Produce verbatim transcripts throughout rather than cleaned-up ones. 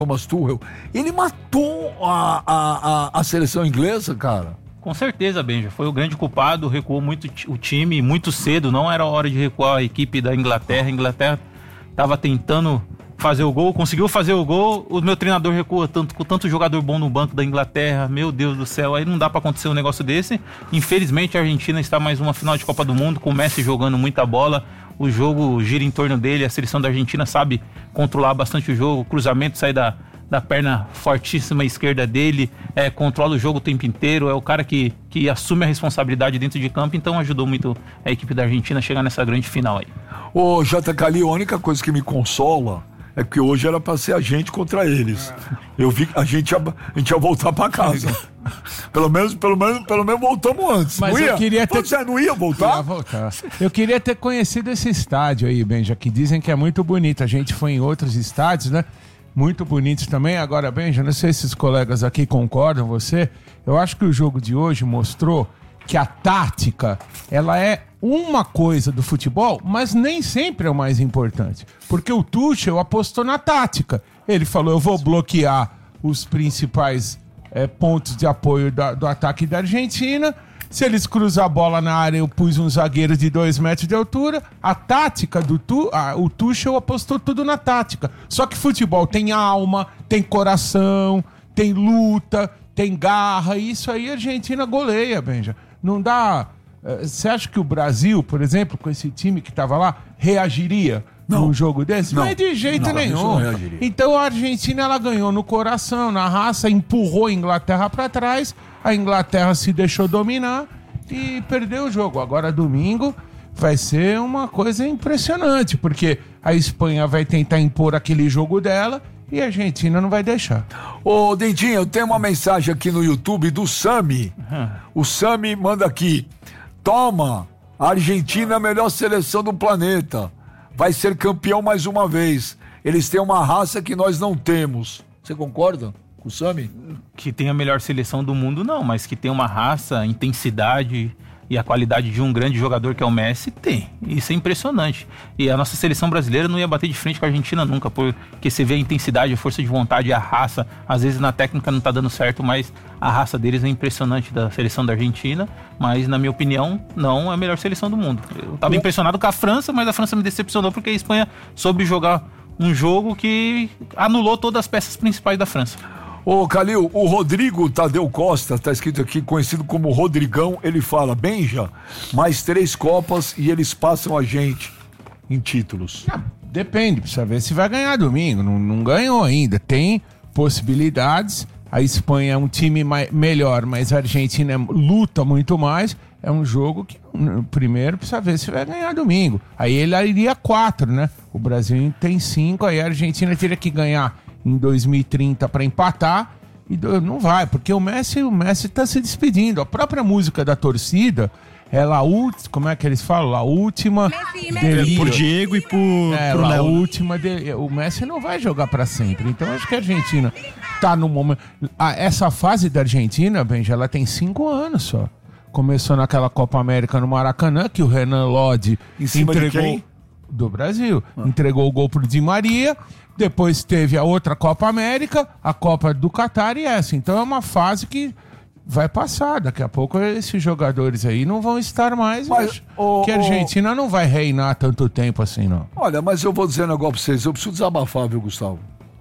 Thomas Tuchel, ele matou a, a, a, a seleção inglesa, cara. Com certeza, Benja, foi o grande culpado, recuou muito o time, muito cedo, não era hora de recuar a equipe da Inglaterra, a Inglaterra estava tentando fazer o gol, conseguiu fazer o gol, o meu treinador recua tanto, com tanto jogador bom no banco da Inglaterra, meu Deus do céu, aí não dá pra acontecer um negócio desse. Infelizmente a Argentina está mais uma final de Copa do Mundo, com o Messi jogando muita bola, o jogo gira em torno dele, a seleção da Argentina sabe controlar bastante o jogo, o cruzamento sai da, da perna fortíssima esquerda dele, é, controla o jogo o tempo inteiro, é o cara que, que assume a responsabilidade dentro de campo, então ajudou muito a equipe da Argentina a chegar nessa grande final aí. Ô J. Cali, a única coisa que me consola é que hoje era pra ser a gente contra eles. Eu vi que a gente ia, a gente ia voltar pra casa. Pelo menos, pelo menos, pelo menos voltamos antes. Mas não eu ia? queria ter... Você não ia voltar? Ia voltar. Eu queria ter conhecido esse estádio aí, Benja, que dizem que é muito bonito. A gente foi em outros estádios, né? Muito bonitos também. Agora, Benja, não sei se os colegas aqui concordam, você. Eu acho que o jogo de hoje mostrou que a tática, ela é uma coisa do futebol, mas nem sempre é o mais importante. Porque o Tuchel apostou na tática. Ele falou, eu vou bloquear os principais é, pontos de apoio da, do ataque da Argentina. Se eles cruzar a bola na área, eu pus um zagueiro de dois metros de altura. A tática do tu, a, o Tuchel apostou tudo na tática. Só que futebol tem alma, tem coração, tem luta, tem garra. E isso aí a Argentina goleia, Benja. Não dá... Você acha que o Brasil, por exemplo, com esse time que estava lá, reagiria não. num jogo desse? Não, não é de jeito não, nenhum. Então a Argentina ela ganhou no coração, na raça, empurrou a Inglaterra para trás, a Inglaterra se deixou dominar e perdeu o jogo. Agora domingo vai ser uma coisa impressionante, porque a Espanha vai tentar impor aquele jogo dela e a Argentina não vai deixar. Ô, Dentinho, eu tenho uma mensagem aqui no YouTube do Sami. Uhum. O Sami manda aqui. Toma, a Argentina é a melhor seleção do planeta. Vai ser campeão mais uma vez. Eles têm uma raça que nós não temos. Você concorda com o Sami? Que tem a melhor seleção do mundo, não. Mas que tem uma raça, intensidade e a qualidade de um grande jogador que é o Messi, tem. Isso é impressionante. E a nossa seleção brasileira não ia bater de frente com a Argentina nunca, porque você vê a intensidade, a força de vontade, a raça. Às vezes na técnica não tá dando certo, mas a raça deles é impressionante da seleção da Argentina. Mas, na minha opinião, não é a melhor seleção do mundo. Eu tava impressionado com a França, mas a França me decepcionou porque a Espanha soube jogar um jogo que anulou todas as peças principais da França. Ô, Calil, o Rodrigo Tadeu Costa, tá escrito aqui, conhecido como Rodrigão, ele fala, Benja, mais três Copas e eles passam a gente em títulos. Ah, depende, precisa ver se vai ganhar domingo, não, não ganhou ainda, tem possibilidades, a Espanha é um time mais, melhor, mas a Argentina é, luta muito mais, é um jogo que primeiro precisa ver se vai ganhar domingo, aí ele iria quatro, né? O Brasil tem cinco, aí a Argentina teria que ganhar em dois mil e trinta para empatar e não vai, porque o Messi o Messi tá se despedindo. A própria música da torcida, ela como é que eles falam? A última Messi. Por Diego e por, é, por a Léo. última de, o Messi não vai jogar para sempre. Então acho que a Argentina tá no momento. Ah, essa fase da Argentina, Benja, ela tem cinco anos só. Começou naquela Copa América no Maracanã, que o Renan Lodge em cima entregou de quem? Do Brasil, ah. entregou o gol pro Di Maria. Depois teve a outra Copa América, a Copa do Catar e essa. Então é uma fase que vai passar. Daqui a pouco esses jogadores aí não vão estar mais. Mas o, que a Argentina o... não vai reinar tanto tempo assim, não. Olha, mas eu vou dizer um negócio pra vocês. Eu preciso desabafar, viu, Gustavo?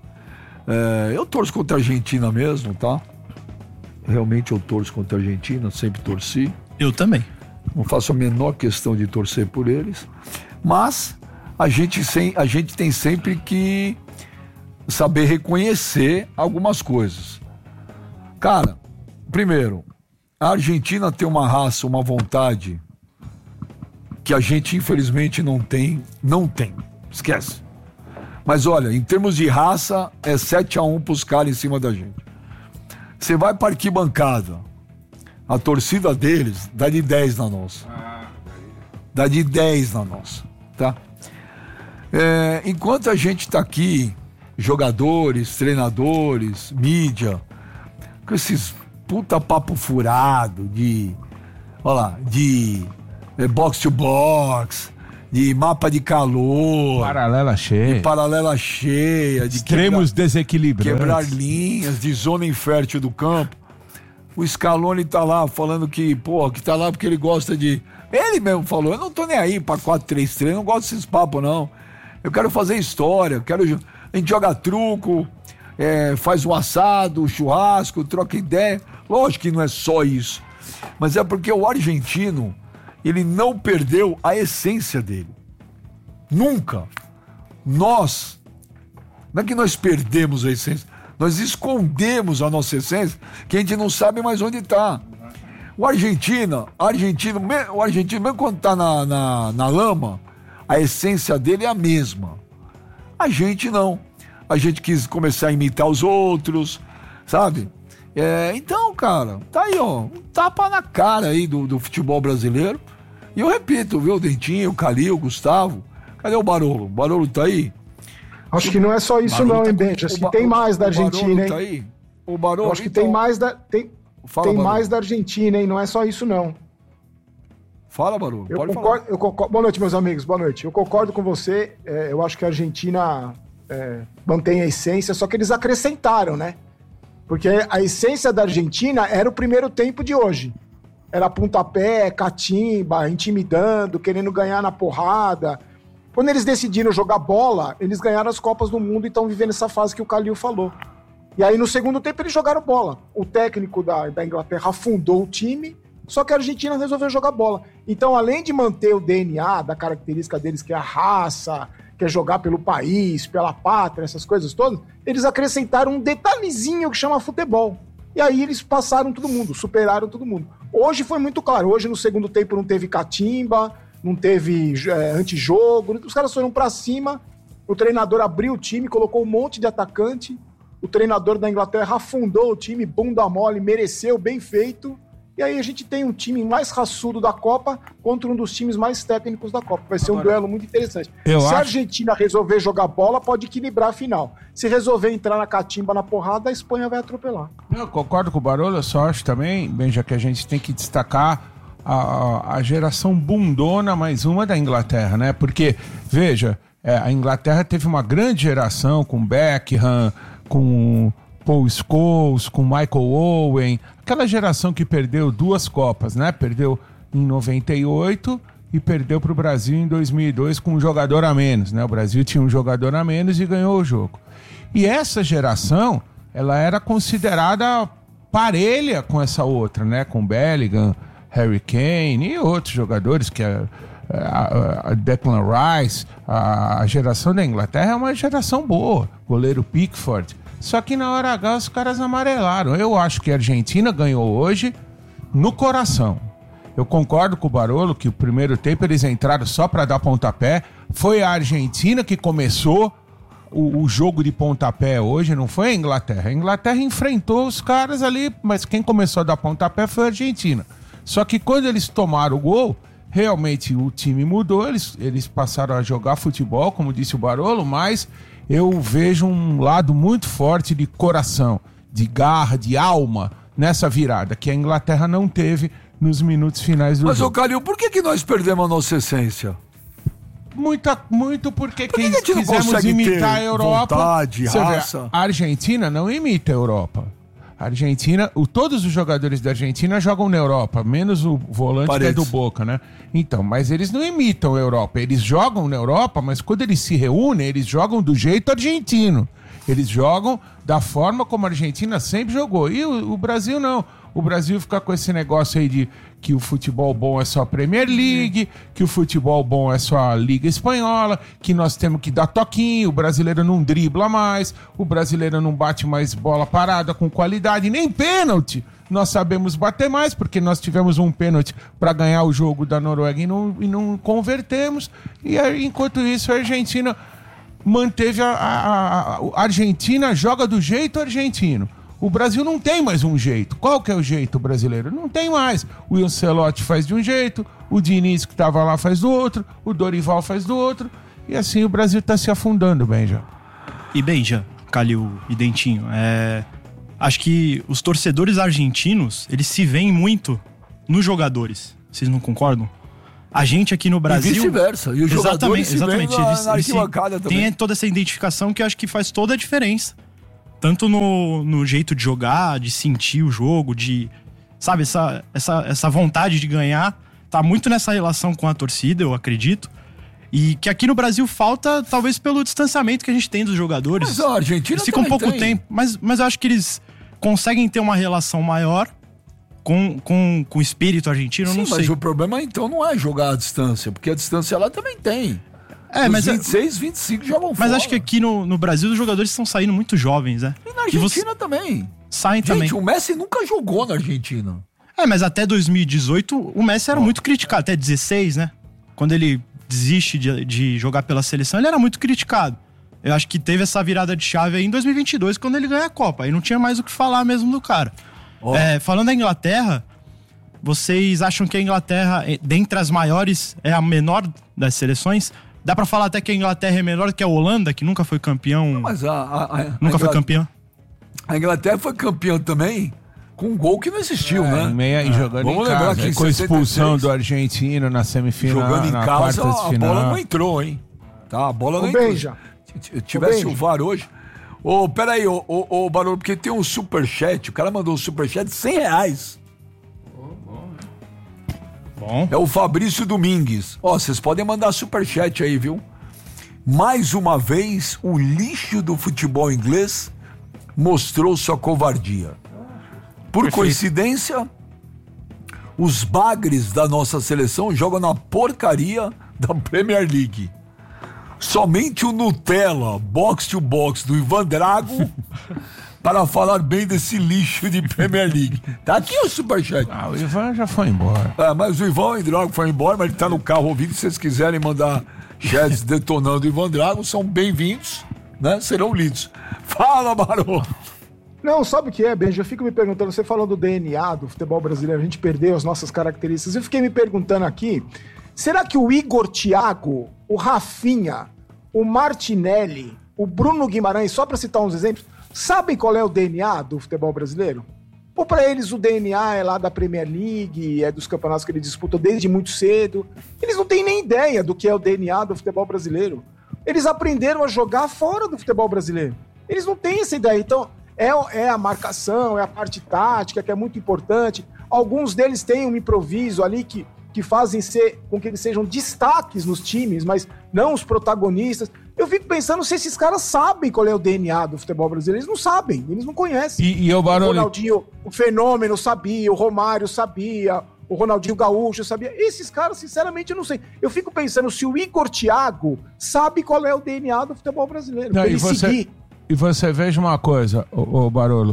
É, eu torço contra a Argentina mesmo, tá? Realmente eu torço contra a Argentina, sempre torci. Eu também. Não faço a menor questão de torcer por eles. Mas a gente, sem, a gente tem sempre que saber reconhecer algumas coisas. Cara, primeiro, a Argentina tem uma raça, uma vontade que a gente infelizmente não tem, não tem, esquece. Mas olha, em termos de raça, é sete a um pros caras em cima da gente. Você vai pra arquibancada, a torcida deles dá de dez na nossa. Dá de dez na nossa, tá? É, enquanto a gente tá aqui, jogadores, treinadores, mídia, com esses puta papo furado de, olha lá, de é, box to box, de mapa de calor, paralela cheia, de paralela cheia, de extremos quebra, desequilibrantes, quebrar linhas, de zona infértil do campo. O Scaloni tá lá falando que, pô, que tá lá porque ele gosta de... Ele mesmo falou, eu não tô nem aí pra quatro três três, não gosto desses papos, não. Eu quero fazer história, eu quero... A gente joga truco, é, faz um assado, um churrasco, troca ideia. Lógico que não é só isso, mas é porque o argentino, ele não perdeu a essência dele. Nunca. Nós, não é que nós perdemos a essência, nós escondemos a nossa essência, que a gente não sabe mais onde está. O argentino, argentino, o argentino, mesmo quando está na, na, na lama, a essência dele é a mesma. A gente não. A gente quis começar a imitar os outros, sabe? É, então, cara, tá aí, ó, um tapa na cara aí do, do futebol brasileiro. E eu repito, viu, o Dentinho, o Calil, o Gustavo. Cadê o Barolo? O Barolo tá aí? Acho que não é só isso não, hein, Benja? Acho que tem mais da Argentina, hein? Tá aí? O Barolo, acho que tem mais da tem, tem mais da Argentina, hein? Não é só isso não. Fala, Barolo, eu pode concordo, falar. Eu concordo, boa noite, meus amigos, boa noite. Eu concordo com você, é, eu acho que a Argentina é, mantém a essência, só que eles acrescentaram, né? Porque a essência da Argentina era o primeiro tempo de hoje. Era pontapé, catimba, intimidando, querendo ganhar na porrada. Quando eles decidiram jogar bola, eles ganharam as Copas do Mundo e estão vivendo essa fase que o Calil falou. E aí, no segundo tempo, eles jogaram bola. O técnico da, da Inglaterra afundou o time, só que a Argentina resolveu jogar bola. Então, além de manter o D N A da característica deles, que é a raça, que é jogar pelo país, pela pátria, essas coisas todas, eles acrescentaram um detalhezinho que chama futebol. E aí eles passaram todo mundo, superaram todo mundo. Hoje foi muito claro, hoje no segundo tempo não teve catimba, não teve é, antijogo, os caras foram pra cima, o treinador abriu o time, colocou um monte de atacante, o treinador da Inglaterra afundou o time, bunda mole, mereceu, bem feito, e aí a gente tem um time mais raçudo da Copa contra um dos times mais técnicos da Copa. Vai ser um duelo muito interessante. Eu Se acho... a Argentina resolver jogar bola, pode equilibrar a final. Se resolver entrar na catimba, na porrada, a Espanha vai atropelar. Eu concordo com o Barolo, eu só acho também, Benja, que a gente tem que destacar a, a geração bundona, mais uma da Inglaterra, né? Porque, veja, é, a Inglaterra teve uma grande geração com Beckham, com Paul Scholes, com Michael Owen, aquela geração que perdeu duas Copas, né? Perdeu em noventa e oito e perdeu para o Brasil em dois mil e dois com um jogador a menos, né? O Brasil tinha um jogador a menos e ganhou o jogo. E essa geração, ela era considerada parelha com essa outra, né? Com Bellingham, Harry Kane e outros jogadores, que a, a, a Declan Rice, a, a geração da Inglaterra é uma geração boa, goleiro Pickford. Só que na hora H os caras amarelaram. Eu acho que a Argentina ganhou hoje no coração. Eu concordo com o Barolo que o primeiro tempo eles entraram só para dar pontapé. Foi a Argentina que começou o, o jogo de pontapé hoje, não foi a Inglaterra. A Inglaterra enfrentou os caras ali, mas quem começou a dar pontapé foi a Argentina. Só que quando eles tomaram o gol, realmente o time mudou, eles, eles passaram a jogar futebol, como disse o Barolo, mas eu vejo um lado muito forte de coração, de garra, de alma nessa virada, que a Inglaterra não teve nos minutos finais do mas, jogo. Mas, ô Calil, por que, que nós perdemos a nossa essência? Muita, muito porque por que quem que a gente não quisemos imitar a Europa... vontade, raça? Vê, a Argentina não imita a Europa. A Argentina, o, todos os jogadores da Argentina jogam na Europa, menos o volante Paredes. Que é do Boca, né? Então, mas eles não imitam a Europa. Eles jogam na Europa, mas quando eles se reúnem, eles jogam do jeito argentino. Eles jogam da forma como a Argentina sempre jogou. E o, o Brasil não. O Brasil fica com esse negócio aí de que o futebol bom é só a Premier League, que o futebol bom é só a Liga Espanhola, que nós temos que dar toquinho, o brasileiro não dribla mais, o brasileiro não bate mais bola parada com qualidade, nem pênalti. Nós sabemos bater mais, porque nós tivemos um pênalti para ganhar o jogo da Noruega e não, e não convertemos. E aí, enquanto isso, a Argentina manteve a, a, a Argentina joga do jeito argentino. O Brasil não tem mais um jeito. Qual que é o jeito brasileiro? Não tem mais. O Ancelotti faz de um jeito, o Diniz que estava lá faz do outro, o Dorival faz do outro, e assim o Brasil está se afundando, Benja. E Benja, Calil e Dentinho, é... acho que os torcedores argentinos, eles se veem muito nos jogadores. Vocês não concordam? A gente aqui no Brasil... E vice-versa. E os jogadores se exatamente. na, Eles, na eles arquibancada também. Tem toda essa identificação que eu acho que faz toda a diferença. Tanto no, no jeito de jogar, de sentir o jogo, de... Sabe, essa, essa, essa vontade de ganhar. Tá muito nessa relação com a torcida, eu acredito. E que aqui no Brasil falta, talvez pelo distanciamento que a gente tem dos jogadores. Mas a Argentina eles ficam pouco tem. tempo. Mas, mas eu acho que eles conseguem ter uma relação maior com, com, com o espírito argentino, eu Sim, não sei. mas o problema então não é jogar à distância, porque a distância lá também tem. É, Os mas vinte e seis, vinte e cinco jogam fora. Mas acho que aqui no, no Brasil os jogadores estão saindo muito jovens, né? E na Argentina também. Saem Gente, também. o Messi nunca jogou na Argentina. É, mas até dois mil e dezoito o Messi era Ó. muito criticado. Até dezesseis, né? Quando ele desiste de, de jogar pela seleção, ele era muito criticado. Eu acho que teve essa virada de chave aí em dois mil e vinte e dois, quando ele ganha a Copa. Aí não tinha mais o que falar mesmo do cara. Ó. É, falando da Inglaterra, vocês acham que a Inglaterra, dentre as maiores, é a menor das seleções? Dá pra falar até que a Inglaterra é menor que a Holanda, que nunca foi campeão. Mas a, a, a, nunca a foi Ingl- campeão. A Inglaterra foi campeã também com um gol que não existiu, É, né? em meia, e jogando Vamos em lembrar casa. que em Com a expulsão sessenta e seis, do argentino na semifinal, Jogando em na casa, quartas de a final. bola não entrou, hein? Tá, a bola Ô, não entrou. Benja. Se tivesse Ô, o Benja. V A R hoje... Ô, peraí, ô, ô, ô Barulho, porque tem um superchat, o cara mandou um superchat de cem reais. Bom. É o Fabrício Domingues. Ó, vocês podem mandar superchat aí, viu? Mais uma vez, o lixo do futebol inglês mostrou sua covardia. Por Perfeito. coincidência, os bagres da nossa seleção jogam na porcaria da Premier League. Somente o Nutella, box to box do Ivan Drago, para falar bem desse lixo de Premier League. Tá aqui o superchat. Ah, o Ivan já foi embora. É, mas o Ivan Drago foi embora, mas ele tá no carro ouvindo. Se vocês quiserem mandar chats detonando o Ivan Drago, são bem-vindos, né? Serão lidos. Fala, Barô! Não, sabe o que é, Benja? Eu fico me perguntando, você falou do D N A do futebol brasileiro, a gente perdeu as nossas características. Eu fiquei me perguntando aqui, será que o Igor Thiago, o Rafinha, o Martinelli, o Bruno Guimarães, só para citar uns exemplos, sabem qual é o D N A do futebol brasileiro? Ou para eles o D N A é lá da Premier League, é dos campeonatos que eles disputam desde muito cedo? Eles não têm nem ideia do que é o D N A do futebol brasileiro. Eles aprenderam a jogar fora do futebol brasileiro. Eles não têm essa ideia. Então, é, é a marcação, é a parte tática, que é muito importante. Alguns deles têm um improviso ali que, que fazem ser, com que eles sejam destaques nos times, mas não os protagonistas. Eu fico pensando se esses caras sabem qual é o D N A do futebol brasileiro. Eles não sabem, eles não conhecem. E, e eu, O Barulho, Ronaldinho, o Fenômeno sabia, o Romário sabia, o Ronaldinho Gaúcho sabia. Esses caras, sinceramente, eu não sei. Eu fico pensando se o Igor Thiago sabe qual é o D N A do futebol brasileiro. Não, pra e ele você- seguir. E você veja uma coisa, ô, ô Barolo.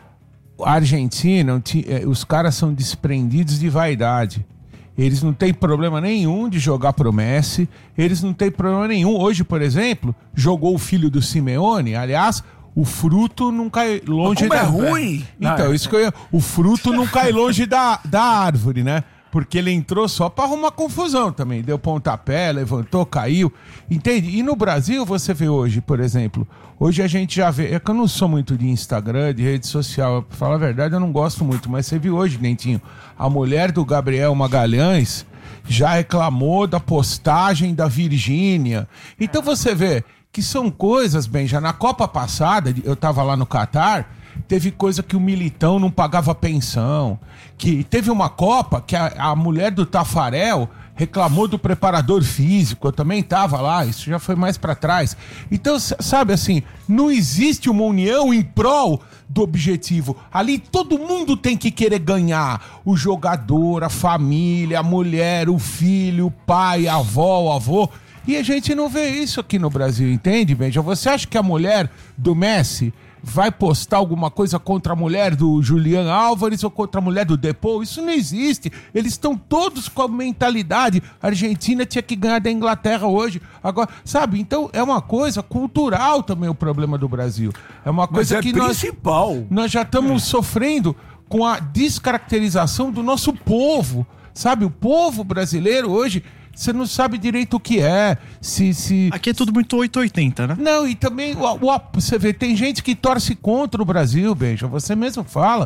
A Argentina, o ti- eh, os caras são desprendidos de vaidade. Eles não têm problema nenhum de jogar pro Messi. Eles não têm problema nenhum. Hoje, por exemplo, jogou o filho do Simeone. Aliás, o fruto não cai longe Como é da... ruim! Então, Ah, isso que eu ia... O fruto não cai longe da, da árvore, né? Porque ele entrou só pra arrumar confusão também. Deu pontapé, levantou, caiu. Entende? E no Brasil, você vê hoje, por exemplo... Hoje a gente já vê... É que eu não sou muito de Instagram, de rede social. Pra falar a verdade, eu não gosto muito. Mas você viu hoje, Dentinho, a mulher do Gabriel Magalhães já reclamou da postagem da Virgínia. Então você vê que são coisas, bem, já na Copa passada, eu tava lá no Catar... Teve coisa que o Militão não pagava pensão. Que teve uma Copa que a, a mulher do Tafarel reclamou do preparador físico. Eu também tava lá, isso já foi mais pra trás. Então, s- sabe assim, não existe uma união em prol do objetivo. Ali todo mundo tem que querer ganhar. O jogador, a família, a mulher, o filho, o pai, a avó, o avô. E a gente não vê isso aqui no Brasil, entende, Benja? Você acha que a mulher do Messi vai postar alguma coisa contra a mulher do Julian Álvares ou contra a mulher do Depou? Isso não existe. Eles estão todos com a mentalidade. A Argentina tinha que ganhar da Inglaterra hoje. Agora, sabe? Então é uma coisa cultural também o problema do Brasil. É uma Mas coisa é que nós, principal. nós já estamos sofrendo com a descaracterização do nosso povo. Sabe? O povo brasileiro hoje, você não sabe direito o que é. Se... se... Aqui é tudo muito oito ou oitenta, né? Não, e também o, o- você vê, tem gente que torce contra o Brasil, Benja. Você mesmo fala.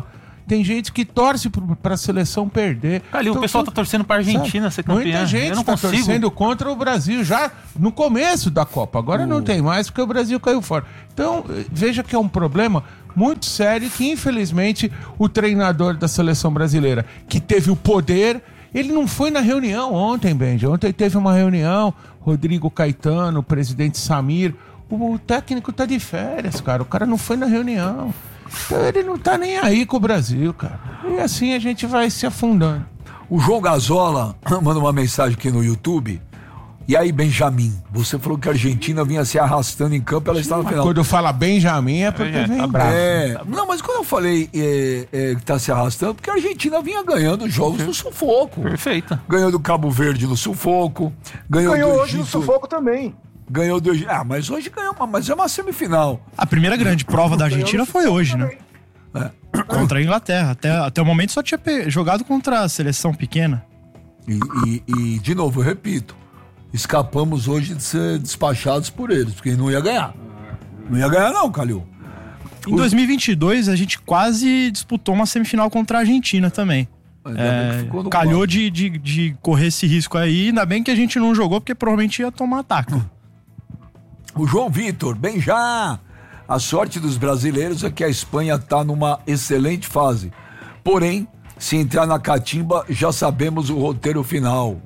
Tem gente que torce pro, pra seleção perder. Ali, então, o pessoal tá torcendo pra Argentina ser campeã. Muita gente Eu não tá consigo. torcendo contra o Brasil já no começo da Copa. Agora uh. não tem mais porque o Brasil caiu fora. Então, veja que é um problema muito sério que, infelizmente, o treinador da seleção brasileira, que teve o poder, ele não foi na reunião ontem, Benji. Ontem teve uma reunião, Rodrigo Caetano, o presidente Samir. O técnico tá de férias, cara. O cara não foi na reunião. Então ele não tá nem aí com o Brasil, cara. E assim a gente vai se afundando. O João Gazola manda uma mensagem aqui no YouTube. E aí, Benjamin, você falou que a Argentina vinha se arrastando em campo, ela está no final. Quando fala Benjamin é porque é, vem tá bravo. É, não, mas quando eu falei é, é, que tá se arrastando, porque a Argentina vinha ganhando jogos no sufoco. Perfeito. Ganhou do Cabo Verde no sufoco. Ganhou, Ganhou do hoje no Egito, sufoco também. Ganhou do Egito. Ah, mas hoje ganhou, uma, mas é uma semifinal. A primeira grande prova da Argentina foi hoje, né? É. Contra a Inglaterra. Até, até o momento só tinha pe- jogado contra a seleção pequena. E, e, e, de novo, eu repito, escapamos hoje de ser despachados por eles, porque não ia ganhar. Não ia ganhar não, Calil. Em dois mil e vinte e dois, a gente quase disputou uma semifinal contra a Argentina também. É, calhou de, de, de correr esse risco aí, ainda bem que a gente não jogou, porque provavelmente ia tomar ataque. O João Vitor, bem já. A sorte dos brasileiros é que a Espanha está numa excelente fase. Porém, se entrar na catimba, já sabemos o roteiro final.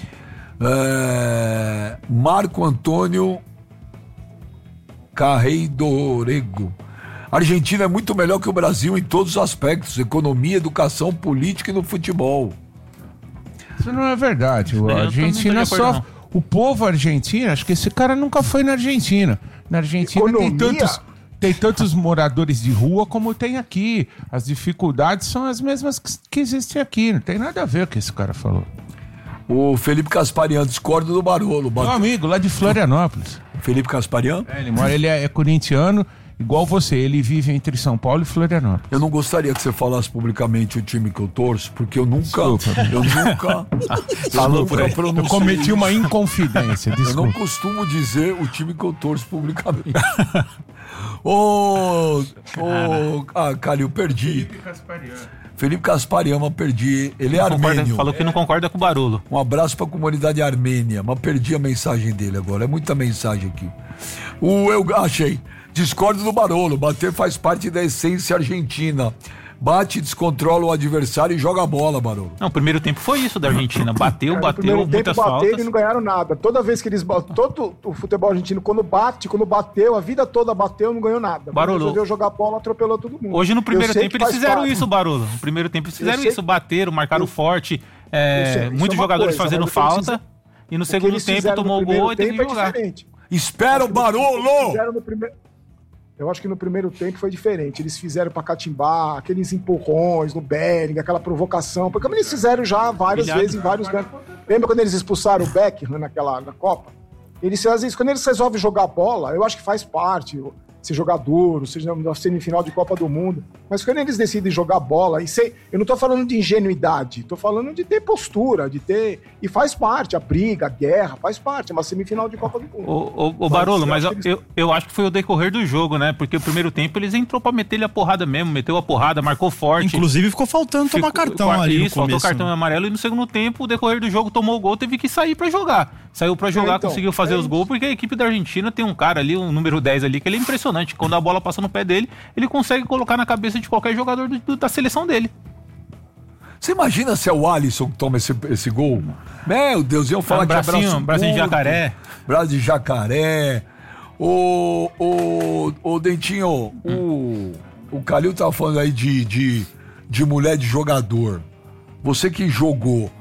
É... Marco Antônio Carreidorego. A Argentina é muito melhor que o Brasil em todos os aspectos: economia, educação, política e no futebol. Isso não é verdade. A Eu Argentina só... O povo argentino, acho que esse cara nunca foi na Argentina. Na Argentina tem tantos, tem tantos moradores de rua como tem aqui. As dificuldades são as mesmas que, que existem aqui. Não tem nada a ver com o que esse cara falou. O Felipe Casparian, discorda do Barolo. Meu amigo, lá de Florianópolis. Felipe Casparian? É, ele mora, ele é, é corintiano, igual você. Ele vive entre São Paulo e Florianópolis. Eu não gostaria que você falasse publicamente o time que eu torço, porque eu nunca... Desculpa. Eu nunca... Falou por aí. Eu cometi uma inconfidência, desculpa. Eu não costumo dizer o time que eu torço publicamente. Ô... Ô... Ah, Calil, perdi. Felipe Casparian. Felipe Casparian, mas perdi. Ele é armênio. Falou que não concorda com o Barolo. Um abraço pra comunidade armênia, mas perdi a mensagem dele agora. É muita mensagem aqui. O eu achei. Discordo do Barolo. Bater faz parte da essência argentina. Bate, descontrola o adversário e joga a bola, Barolo. Não, o primeiro tempo foi isso da Argentina. Bateu, Cara, bateu, no muitas tempo bateram faltas. e não ganharam nada. Toda vez que eles... Todo o futebol argentino, quando bate, quando bateu, a vida toda bateu, não ganhou nada. Barolo. Resolveu jogar bola, atropelou todo mundo. Hoje no primeiro tempo eles fizeram parte. isso, Barolo. No primeiro tempo eles fizeram sei- isso. Bateram, marcaram Eu- forte. é, sei, isso muitos é uma jogadores coisa, fazendo mas o que eles falta. fizeram- E no O que segundo eles tempo fizeram no tomou o primeiro gol e teve que tempo é jogar. diferente. Espera o Eles Barolo! fizeram no primeiro- Eu acho que no primeiro tempo foi diferente. Eles fizeram pra catimbar, aqueles empurrões no Bellingham, aquela provocação. Porque como eles fizeram já várias Humilhado. vezes em vários grandes. Lembra quando eles expulsaram o Beckham naquela na Copa? Eles fazem isso. Quando eles resolvem jogar bola, eu acho que faz parte. Se jogar duro, seja na semifinal de Copa do Mundo. Mas quando eles decidem jogar bola, e sei, eu não tô falando de ingenuidade, tô falando de ter postura, de ter. E faz parte, a briga, a guerra, faz parte, é uma semifinal de Copa do Mundo. Ô, ô, ô Barolo, mas eu eu, acho que eles- eu, eu acho que foi o decorrer do jogo, né? Porque o primeiro tempo eles entrou pra meter ele a porrada mesmo, meteu a porrada, marcou forte. Inclusive ficou faltando tomar Ficou- cartão isso, ali no faltou começo. cartão né? amarelo e no segundo tempo, o decorrer do jogo, tomou o gol, teve que sair pra jogar. Saiu pra jogar, É, então, conseguiu fazer é os isso. gols, porque a equipe da Argentina tem um cara ali, um número dez ali, que ele é impressionante. Quando a bola passa no pé dele, ele consegue colocar na cabeça de qualquer jogador do- do- da seleção dele. Você imagina se é o Alisson que toma esse, esse gol? Meu Deus, iam falar Um que é bracinho, braço um bracinho de curto, jacaré. Braço de jacaré. O, o, o Dentinho, o, o Calil tava falando aí de, de, de mulher de jogador. Você que jogou.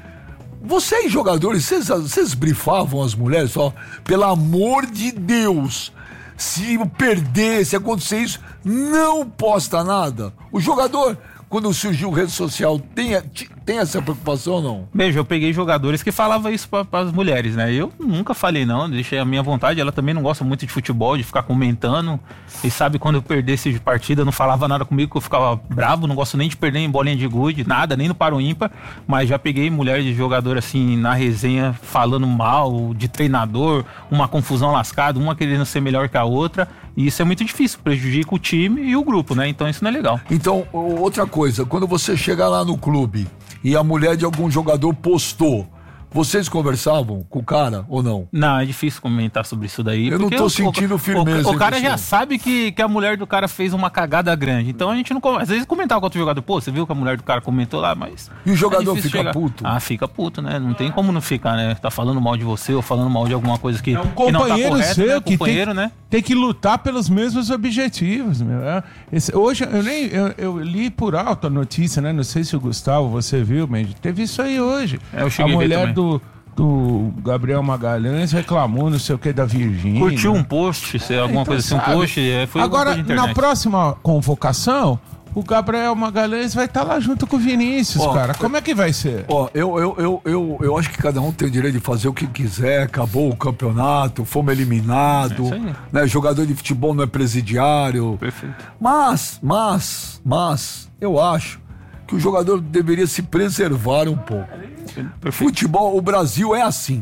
Vocês, jogadores, vocês, vocês brifavam as mulheres? Só, pelo amor de Deus, se perder, se acontecer isso, não posta nada. O jogador, quando surgiu rede social, tem, tem essa preocupação ou não? Beijo, eu peguei jogadores que falavam isso para as mulheres, né? Eu nunca falei não, deixei a minha vontade. Ela também não gosta muito de futebol, de ficar comentando. E sabe, quando eu perdesse de partida, não falava nada comigo, que eu ficava bravo. Não gosto nem de perder em bolinha de gude, nada, nem no paro ímpar. Mas já peguei mulher de jogador assim, na resenha, falando mal de treinador, uma confusão lascada, uma querendo ser melhor que a outra. E isso é muito difícil, prejudica o time e o grupo, né? Então isso não é legal. Então, outra coisa, quando você chega lá no clube e a mulher de algum jogador postou, vocês conversavam com o cara ou não? Não, é difícil comentar sobre isso daí. Eu não tô o, sentindo o, firmeza. O, o cara já sabe que, que a mulher do cara fez uma cagada grande. Então a gente não... Às vezes comentava com outro jogador, pô, você viu que a mulher do cara comentou lá, mas... E o jogador é fica chegar. puto? Ah, fica puto, né? Não tem como não ficar, né? Tá falando mal de você ou falando mal de alguma coisa que, É um que não tá companheiro correto, seu né? que Companheiro, tem, né? tem que lutar pelos mesmos objetivos, meu. É, esse, hoje, eu nem eu, eu li por alto a notícia, né? Não sei se o Gustavo, você viu, mas teve isso aí hoje. É, eu cheguei a a ver mulher também. do, do Gabriel Magalhães reclamou, não sei o que, da Virgínia. Curtiu um post, se alguma Então, coisa assim, um sabe, post, é, foi agora, alguma coisa de internet. na próxima convocação, o Gabriel Magalhães vai estar lá junto com o Vinícius, Ó, cara. Como é que vai ser? Ó, eu, eu, eu, eu, eu acho que cada um tem o direito de fazer o que quiser, acabou o campeonato, fomos eliminados, É isso aí. né? Jogador de futebol não é presidiário. Perfeito. Mas, mas, mas, eu acho que o jogador deveria se preservar um pouco. Perfeito. Futebol, o Brasil é assim.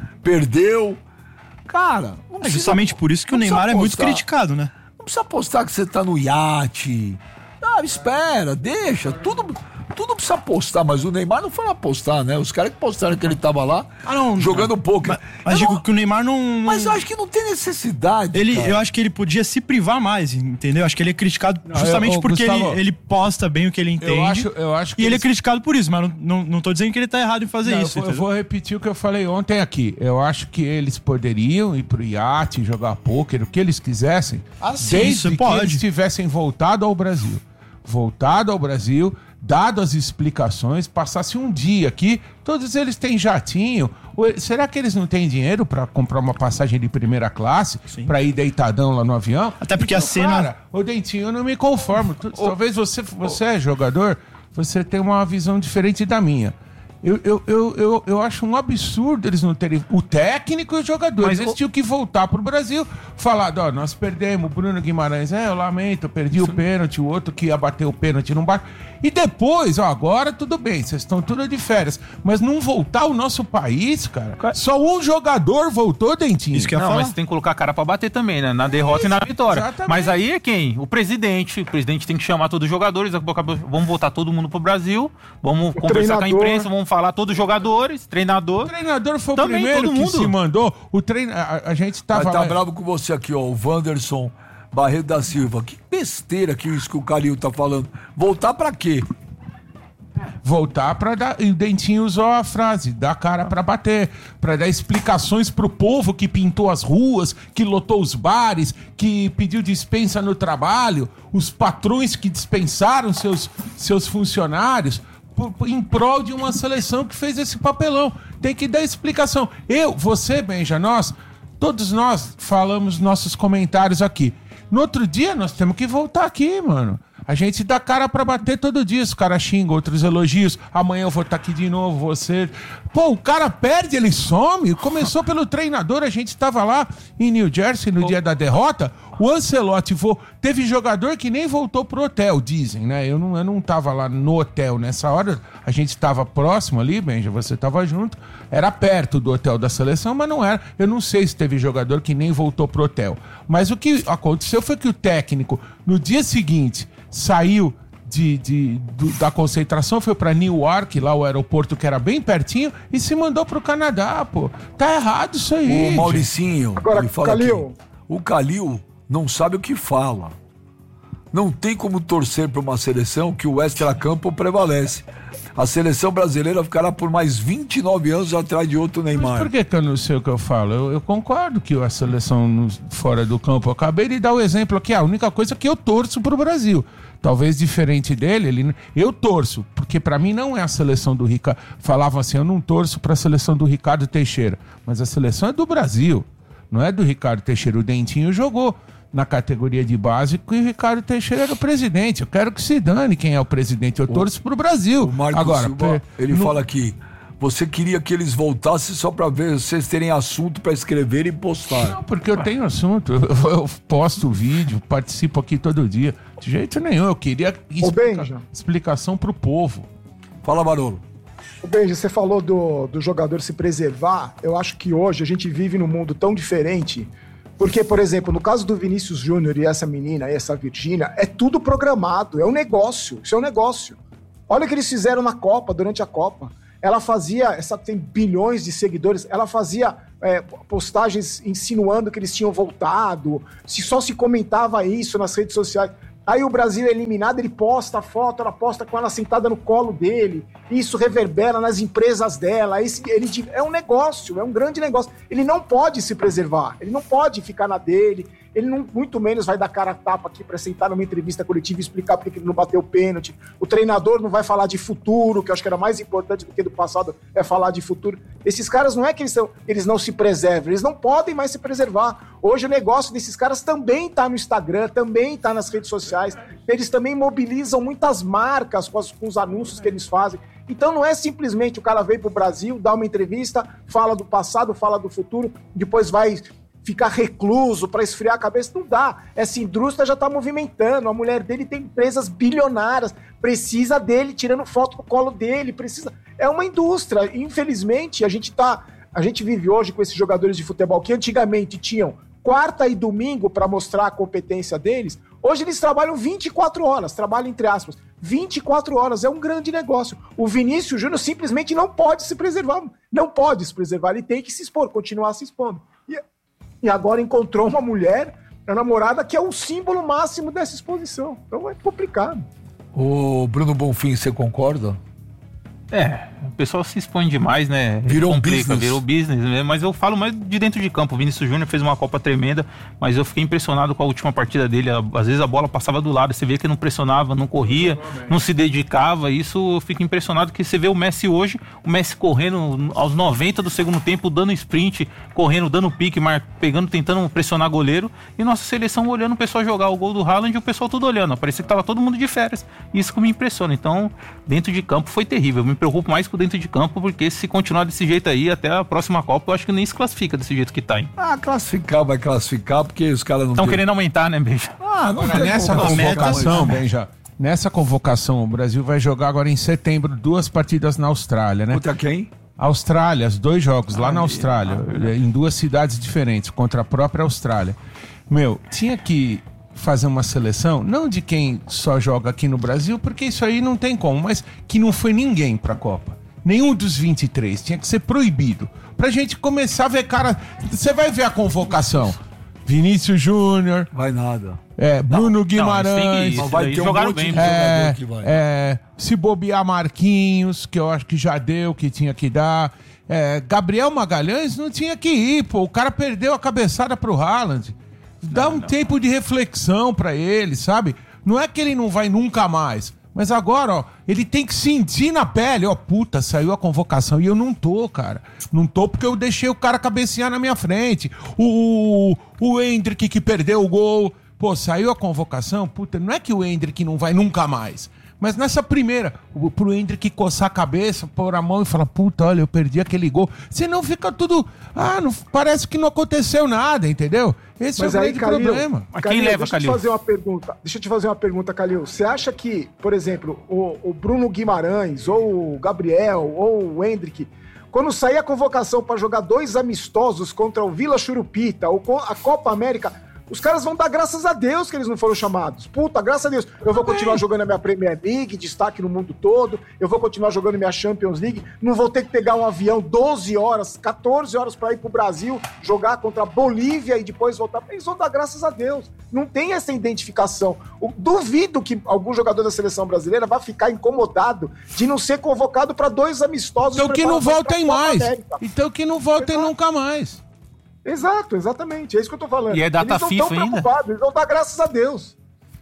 Perdeu. Cara, não É precisa- justamente por isso que o não precisa Neymar é muito apostar. criticado, né? Não precisa apostar que você tá no iate. Ah, espera, deixa. Tudo, tudo precisa apostar, mas o Neymar não foi apostar, né? Os caras que postaram que ele tava lá Ah, não, jogando não. poker. Mas, mas Eu digo não- que o Neymar não. não- mas eu acho que não tem necessidade. Ele, cara. eu acho que ele podia se privar mais, entendeu? Acho que ele é criticado Não, justamente eu- ô, porque ele, Gustavo, ele posta bem o que ele entende. acho- eu acho que e ele eles- é criticado por isso, mas não, não, não tô dizendo que ele tá errado em fazer Não, isso. eu, vou, eu entendeu? vou repetir o que eu falei ontem aqui. Eu acho que eles poderiam ir pro iate, jogar pôquer, o que eles quisessem, Ah, sim, desde isso que pode. eles tivessem voltado ao Brasil. Voltado ao Brasil, dado as explicações, passasse um dia aqui, todos eles têm jatinho. Ou- Será que eles não têm dinheiro para comprar uma passagem de primeira classe, para ir deitadão lá no avião? Até porque a cena- Cara, ô Dentinho, eu não me conformo. Tu- Talvez você, você é jogador, você tem uma visão diferente da minha. Eu, eu, eu, eu, eu acho um absurdo eles não terem o técnico e os jogadores. Mas Eles o- tinham que voltar pro Brasil, falar, ó, nós perdemos, o Bruno Guimarães, é, eu lamento, eu perdi o pênalti, o outro que ia bater o pênalti não bate. E depois, ó, agora tudo bem, vocês estão tudo de férias, mas não voltar ao nosso país, cara. Só um jogador voltou, Dentinho. Isso que eu ia Não, falar. mas tem que colocar a cara pra bater também, né? Na derrota e na vitória. exatamente. Mas aí é quem? O presidente. O presidente tem que chamar todos os jogadores. Vamos voltar todo mundo pro Brasil. Vamos conversar com a treinador. imprensa. Vamos falar todos os jogadores, O treinador. treinador foi Também, o primeiro todo que mundo. se mandou. O treino, a, a gente tava Mas tá lá- bravo com você aqui, ó. O Wanderson Barreto da Silva. Que besteira que isso que o Calil tá falando. Voltar pra quê? voltar para dar. E o Dentinho usou a frase: dar cara para bater, para dar explicações pro povo que pintou as ruas, que lotou os bares, que pediu dispensa no trabalho, os patrões que dispensaram seus, seus funcionários. por- por- Em prol de uma seleção que fez esse papelão. Tem que dar explicação. Eu, você, Benja, nós, todos nós falamos nossos comentários aqui. No outro dia, nós temos que voltar aqui, mano. A gente dá cara pra bater todo dia. Os caras xingam, outros elogios. Amanhã eu vou estar aqui de novo, você... Pô, o cara perde, ele some. Começou pelo treinador. A gente estava lá em New Jersey no dia da derrota. O Ancelotti vo... teve jogador que nem voltou pro hotel, dizem, né? Eu não, eu não tava lá no hotel nessa hora. A gente estava próximo ali, Benja, você estava junto. Era perto do hotel da seleção, mas não era. Eu não sei se teve jogador que nem voltou pro hotel. Mas o que aconteceu foi que o técnico, no dia seguinte, saiu de, de, do- da concentração, foi para Newark, lá o aeroporto que era bem pertinho, e se mandou pro Canadá, pô. Tá errado isso aí. O gente. Mauricinho, Agora, ele fala Calil. aqui, o Calil não sabe o que fala. Não tem como torcer para uma seleção que o extracampo prevalece. A seleção brasileira ficará por mais vinte e nove anos atrás de outro Neymar. Por que, que eu não sei o que eu falo? Eu, eu concordo que a seleção no- fora do campo, eu acabei de dar o exemplo aqui, a única coisa é que eu torço pro Brasil. Talvez diferente dele, ele, eu torço, porque pra mim não é a seleção do Ricardo. Falavam assim, eu não torço pra seleção do Ricardo Teixeira, mas a seleção é do Brasil, não é do Ricardo Teixeira. O Dentinho jogou na categoria de base que o Ricardo Teixeira era o presidente. Eu quero que se dane quem é o presidente. Eu torço pro Brasil. O Marcos Agora, Silva, ele no... fala aqui, você queria que eles voltassem só para ver vocês terem assunto para escrever e postar. Não, porque eu tenho assunto. Eu, eu posto vídeo, participo aqui todo dia. De jeito nenhum. Eu queria explica... explicação pro povo. Fala, Barolo. Benja, você falou do, do jogador se preservar. Eu acho que hoje a gente vive num mundo tão diferente. Porque, por exemplo, no caso do Vinícius Júnior e essa menina, essa Virgínia, é tudo programado, é um negócio, isso é um negócio. Olha o que eles fizeram na Copa, durante a Copa. Ela fazia, essa tem bilhões de seguidores, ela fazia é, postagens insinuando que eles tinham voltado, se só se comentava isso nas redes sociais. Aí o Brasil é eliminado, ele posta a foto, ela posta com ela sentada no colo dele, isso reverbera nas empresas dela, esse, ele, é um negócio, é um grande negócio. Ele não pode se preservar, ele não pode ficar na dele, ele não, muito menos vai dar cara a tapa aqui para sentar numa entrevista coletiva e explicar porque ele não bateu o pênalti. O treinador não vai falar de futuro, que eu acho que era mais importante do que do passado, é falar de futuro. Esses caras não é que eles, são, eles não se preservam, eles não podem mais se preservar. Hoje o negócio desses caras também tá no Instagram, também tá nas redes sociais, eles também mobilizam muitas marcas com, as, com os anúncios que eles fazem. Então não é simplesmente o cara veio pro Brasil, dá uma entrevista, fala do passado, fala do futuro, depois vai ficar recluso para esfriar a cabeça. Não dá. Essa indústria já está movimentando. A mulher dele tem empresas bilionárias. Precisa dele tirando foto no colo dele. Precisa. É uma indústria. Infelizmente, a gente tá. A gente vive hoje com esses jogadores de futebol que antigamente tinham quarta e domingo para mostrar a competência deles. Hoje eles trabalham vinte e quatro horas. Trabalham entre aspas. vinte e quatro horas. É um grande negócio. O Vinícius Júnior simplesmente não pode se preservar. Não pode se preservar. Ele tem que se expor, continuar se expondo. E E agora encontrou uma mulher, a namorada, que é o símbolo máximo dessa exposição. Então é complicado. Ô, Bruno Bonfim, você concorda? É, o pessoal se expõe demais, né? Virou um Complica, business. Virou business, né? Mas eu falo mais de dentro de campo. O Vinícius Júnior fez uma Copa tremenda, mas eu fiquei impressionado com a última partida dele. Às vezes a bola passava do lado, você vê que não pressionava, não corria, não se dedicava. Isso eu fico impressionado que você vê o Messi hoje, o Messi correndo aos noventa do segundo tempo, dando sprint, correndo, dando pique, mar... pegando, tentando pressionar goleiro. E nossa seleção olhando o pessoal jogar o gol do Haaland e o pessoal tudo olhando. Parecia que tava todo mundo de férias. Isso que me impressiona. Então, dentro de campo foi terrível. Eu me preocupo mais com dentro de campo, porque se continuar desse jeito aí, até a próxima Copa, eu acho que nem se classifica desse jeito que tá, hein? Ah, classificar vai classificar, porque os caras não... Estão tem... querendo aumentar, né, Beija? Ah, não Agora, tem nessa como convocação, mas... Benja, nessa convocação, o Brasil vai jogar agora em setembro duas partidas na Austrália, né? Contra quem? Austrália, os dois jogos lá Ah, na Austrália, ah, em duas cidades diferentes, contra a própria Austrália. Meu, tinha que fazer uma seleção, não de quem só joga aqui no Brasil, porque isso aí não tem como, mas que não foi ninguém pra Copa. Nenhum dos vinte e três, tinha que ser proibido. Pra gente começar a ver cara... Você vai ver a convocação. Vinícius Júnior, Vai nada. é, Bruno Não, Guimarães... isso Mas vai daí ter um jogaram monte bem. de É, jogador que vai. é, se bobear Marquinhos, que eu acho que já deu, que tinha que dar. É, Gabriel Magalhães não tinha que ir, pô. O cara perdeu a cabeçada pro Haaland. Dá Não, um não. tempo de reflexão pra ele, sabe? Não é que ele não vai nunca mais. Mas agora, ó, ele tem que sentir na pele, ó, puta, saiu a convocação e eu não tô, cara. Não tô porque eu deixei o cara cabecear na minha frente. O, o Endrick que perdeu o gol, pô, saiu a convocação, puta, não é que o Endrick não vai nunca mais. Mas nessa primeira, o- pro Endrick coçar a cabeça, pôr a mão e falar, puta, olha, eu perdi aquele gol. Senão fica tudo, ah, não, parece que não aconteceu nada, entendeu? Esse Mas é o aí, grande Calil, problema. Mas quem leva, deixa eu te Calil? fazer uma pergunta. Deixa eu te fazer uma pergunta, Calil. Você acha que, por exemplo, o, o Bruno Guimarães, ou o Gabriel, ou o Hendrick, quando sair a convocação para jogar dois amistosos contra o Vila Churupita ou com a Copa América, os caras vão dar graças a Deus que eles não foram chamados. Puta, graças a Deus. Eu vou continuar jogando a minha Premier League, destaque no mundo todo. Eu vou continuar jogando minha Champions League. Não vou ter que pegar um avião doze horas, catorze horas para ir pro Brasil, jogar contra a Bolívia e depois voltar. Eles vão dar graças a Deus. Não tem essa identificação. Eu duvido que algum jogador da seleção brasileira vá ficar incomodado de não ser convocado para dois amistosos. Então que não preparatórios voltem pra Copa mais. América. Então que não voltem Exato. nunca mais. Exato, exatamente. É isso que eu tô falando. E é data eles não FIFA tão ainda? preocupados, eles vão dar graças a Deus.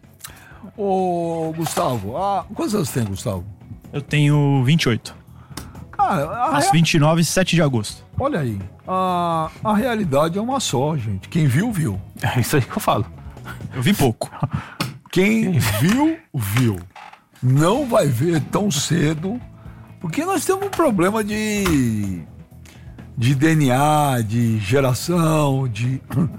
Ô, Gustavo, ah, quantos anos tem, Gustavo? Eu tenho vinte e oito. Cara, a Às rea- vinte e nove, sete de agosto. olha aí, a, a realidade é uma só, gente. Quem viu, viu. É isso aí que eu falo. Eu vi pouco. Quem viu, viu. Não vai ver tão cedo, porque nós temos um problema de, de D N A, de geração, de,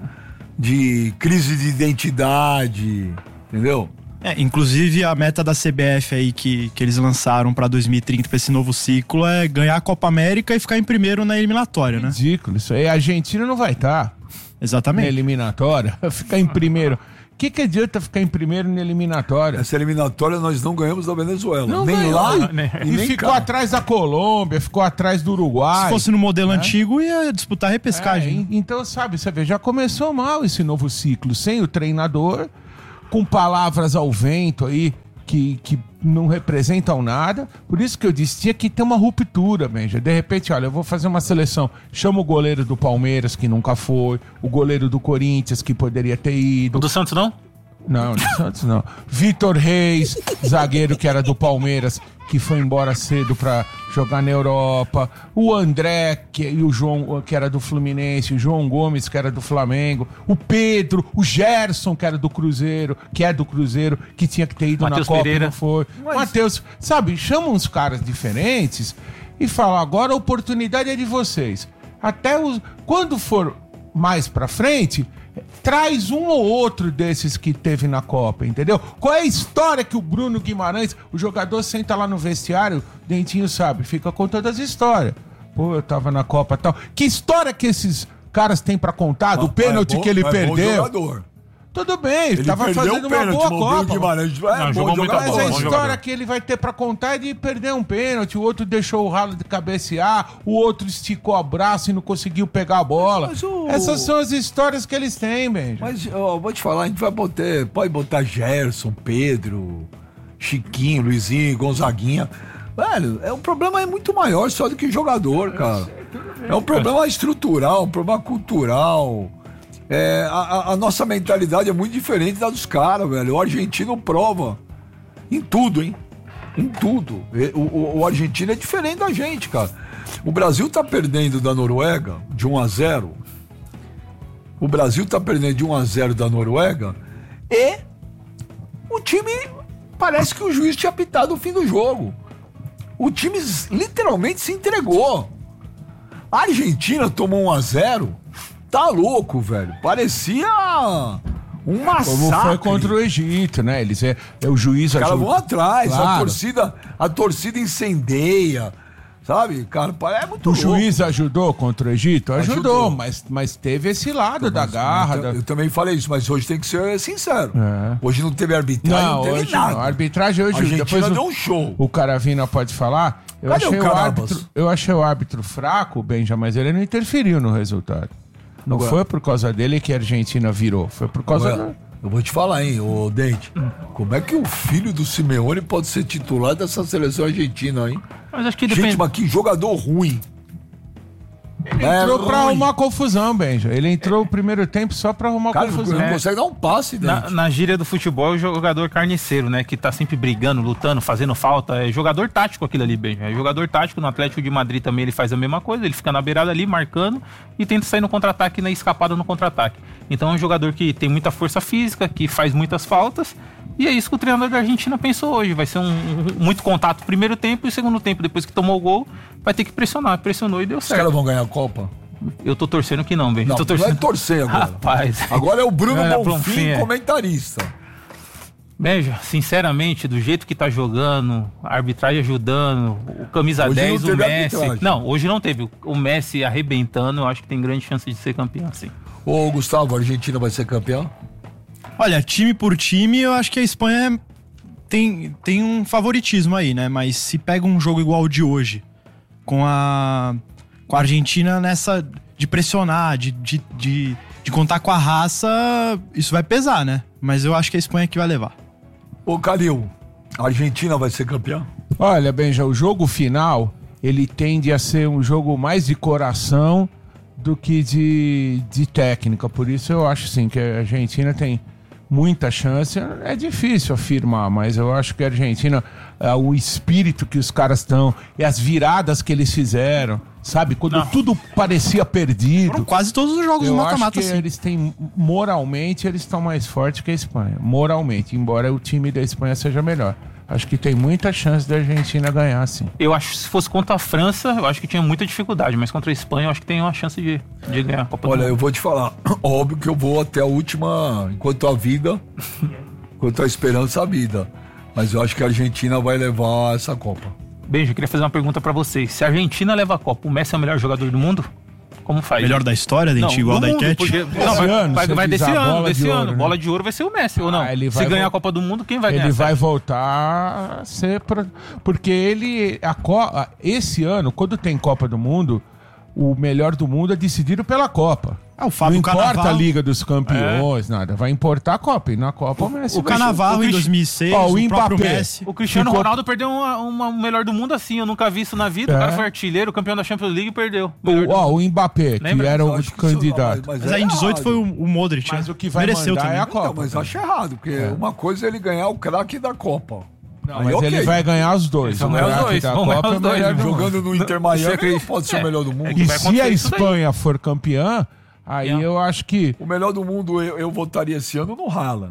de crise de identidade, entendeu? É, inclusive a meta da C B F aí que, que eles lançaram pra dois mil e trinta, pra esse novo ciclo, é ganhar a Copa América e ficar em primeiro na eliminatória, né? Ridículo, isso aí. A Argentina não vai estar na Exatamente. eliminatória, ficar em primeiro. O que, que adianta ficar em primeiro na eliminatória? Essa eliminatória nós não ganhamos da Venezuela. Não nem ganhou, lá né? e, E nem ficou cá. atrás da Colômbia, ficou atrás do Uruguai. Se fosse no modelo antigo, ia disputar a É, repescagem. en- então, sabe, você vê, já começou mal esse novo ciclo, sem o treinador, com palavras ao vento aí, que, que não representam nada. Por isso que eu disse, tinha que ter uma ruptura, Benja. De repente, olha, eu vou fazer uma seleção. Chama o goleiro do Palmeiras, que nunca foi, o goleiro do Corinthians, que poderia ter ido. O do Santos não? Não, do Santos não. Vitor Reis, zagueiro que era do Palmeiras, que foi embora cedo pra jogar na Europa. O André, que, e o João, que era do Fluminense. O João Gomes, que era do Flamengo. O Pedro, o Gerson, que era do Cruzeiro, que é do Cruzeiro, que tinha que ter ido Matheus na Copa, Pereira. não foi. Matheus, sabe, chama uns caras diferentes e fala, agora a oportunidade é de vocês. Até os... Quando for mais pra frente... Traz um ou outro desses que teve na Copa, entendeu? Qual é a história que o Bruno Guimarães, o jogador senta lá no vestiário, Dentinho sabe, fica contando as histórias. Pô, eu tava na Copa e tal. Que história que esses caras têm pra contar? Do pênalti É bom- que ele é bom perdeu? jogador. Tudo bem, ele, Ele tava perdeu fazendo o uma pênalti, boa mas o Bruno Copa. Guimarães é Não, bom jogou muito a Mas jogador. bola, a bom história jogador. que ele vai ter pra contar é de perder um pênalti, o outro deixou o ralo de cabecear, o outro esticou o braço e não conseguiu pegar a bola. Mas o- Essas são as histórias que eles têm, Benja. Mas, ó, vou te falar, a gente vai botar, pode botar Gerson, Pedro, Chiquinho, Luizinho, Gonzaguinha. Velho, é, o problema é muito maior só do que jogador, cara. É um problema estrutural, um problema cultural. É, a, a- a nossa mentalidade é muito diferente da dos caras, velho. O argentino prova em tudo, hein? Em tudo. E- O, o, o argentino é diferente da gente, cara. O Brasil tá perdendo da Noruega de um a zero. O Brasil tá perdendo de um a zero da Noruega e o time parece que o juiz tinha apitado o fim do jogo. O time literalmente se entregou. A Argentina tomou um a zero. Tá louco, velho. Parecia um massacre. Como foi contra o Egito, né? Eles é, é o juiz Os caras ajuda- vão atrás, a Claro. torcida, a torcida incendeia. Sabe, cara, é muito O louco. juiz ajudou contra o Egito? Ajudou, Ajudou. mas, mas teve esse lado da Mas, garra. eu, da... eu também falei isso, mas hoje tem que ser sincero. É. Hoje não teve arbitragem, não, Não, teve hoje nada. não. A arbitragem hoje... A Argentina depois deu o, um show. o Caravina pode falar. Eu Cadê achei o o, Carabas? árbitro, eu achei o árbitro fraco, Benja, mas ele não interferiu no resultado. Não Ué. foi por causa dele que a Argentina virou. Foi por causa... Ué, da... eu vou te falar, hein, ô Dente. Como é que o filho do Simeone pode ser titular dessa seleção argentina, hein? Mas acho que depende. Gente, mas que jogador ruim. Entrou É pra ruim. arrumar confusão, Benja. Ele entrou o primeiro tempo só pra arrumar Cara, não confusão. consegue dar um passe, Dente. Na, na gíria do futebol, é o jogador carniceiro, né? Que tá sempre brigando, lutando, fazendo falta. É jogador tático aquilo ali, bem. É jogador tático. No Atlético de Madrid também ele faz a mesma coisa. Ele fica na beirada ali, marcando e tenta sair no contra-ataque, na escapada no contra-ataque. Então é um jogador que tem muita força física, que faz muitas faltas. E é isso que o treinador da Argentina pensou hoje. Vai ser um, um- muito contato no primeiro tempo e segundo tempo, depois que tomou o gol, vai ter que pressionar. Pressionou e deu Os certo. caras vão ganhar a Copa? Eu tô torcendo que não, bem. Não, tô não vai torcendo. torcer agora. Rapaz. Agora é o Bruno É, Bonfim, Bonfim, é. comentarista. Beija, sinceramente, do jeito que tá jogando, a arbitragem ajudando, o camisa Hoje não dez, o teve Messi. arbitragem. Não, hoje não teve. O Messi arrebentando, eu acho que tem grande chance de ser campeão, sim. Ô, Gustavo, a Argentina vai ser campeã? Olha, time por time, eu acho que a Espanha tem, tem um favoritismo aí, né? Mas se pega um jogo igual o de hoje, com a, com a Argentina nessa de pressionar, de, de, de, de contar com a raça, isso vai pesar, né? Mas eu acho que a Espanha é que vai levar. Ô, Calil, a Argentina vai ser campeã? Olha, Benja, o jogo final, ele tende a ser um jogo mais de coração do que de, de técnica. Por isso eu acho, sim, que a Argentina tem muita chance, é difícil afirmar, mas eu acho que a Argentina, é, o espírito que os caras estão e as viradas que eles fizeram, sabe? Quando Não. tudo parecia perdido. Foram quase todos os jogos do Eu acho mata-mata, que assim. eles têm, moralmente, eles estão mais fortes que a Espanha. Moralmente, embora o time da Espanha seja melhor. Acho que tem muita chance da Argentina ganhar, sim. Eu acho que se fosse contra a França, eu acho que tinha muita dificuldade, mas contra a Espanha eu acho que tem uma chance de, de ganhar a Copa Olha, do Mundo. eu vou te falar, óbvio que eu vou até a última, enquanto a vida, enquanto a esperança a vida. Mas eu acho que a Argentina vai levar essa Copa. Beijo, eu queria fazer uma pergunta pra vocês. Se a Argentina leva a Copa, o Messi é o melhor jogador do mundo? Como faz? Melhor da história, Não, Dente, igual do da mundo, enquete. porque- Não, Esse vai, ano, vai, você vai diz desse a ano, bola desse de ano. ouro, né? Bola de ouro vai ser o Messi, ou não? Ah, ele Se vai ganhar vol- a Copa do Mundo, quem vai ganhar? Ele vai Sabe? voltar a ser. Pro... Porque ele. A Co... a- Esse ano, quando tem Copa do Mundo, o melhor do mundo é decidido pela Copa. Ah, o Fábio Não importa Cannavaro. a Liga dos Campeões, nada. Vai importar a Copa. E na Copa o Messi O vai ser- Cannavaro em Cristi- dois mil e seis, Ó, o o, próprio Mbappé. Messi. O Cristiano Ficou- Ronaldo perdeu uma, uma- um melhor do mundo assim, eu nunca vi isso na vida. É. O cara foi artilheiro, campeão da Champions League e perdeu. O, Melhor do ó, mundo. o Mbappé, que Lembra? era Eu o acho que isso- candidato. Mas aí em dezoito foi o, o Modric, Mas né? o que vai Mereceu mandar também. é a Não, Copa. mas eu acho errado, porque uma coisa é ele ganhar o craque da Copa. Não, Aí, mas ok. ele vai ganhar os dois. Eles vão O ganhar os craque dois, da vão ganhar Copa os é o dois, melhor do mundo. Jogando no Inter Miami, Você acredita- não pode ser o melhor do mundo. É que E vai se a acontecer isso daí. Espanha for campeã, aí Yeah. eu acho que O melhor do mundo, eu, eu votaria esse ano no Haaland.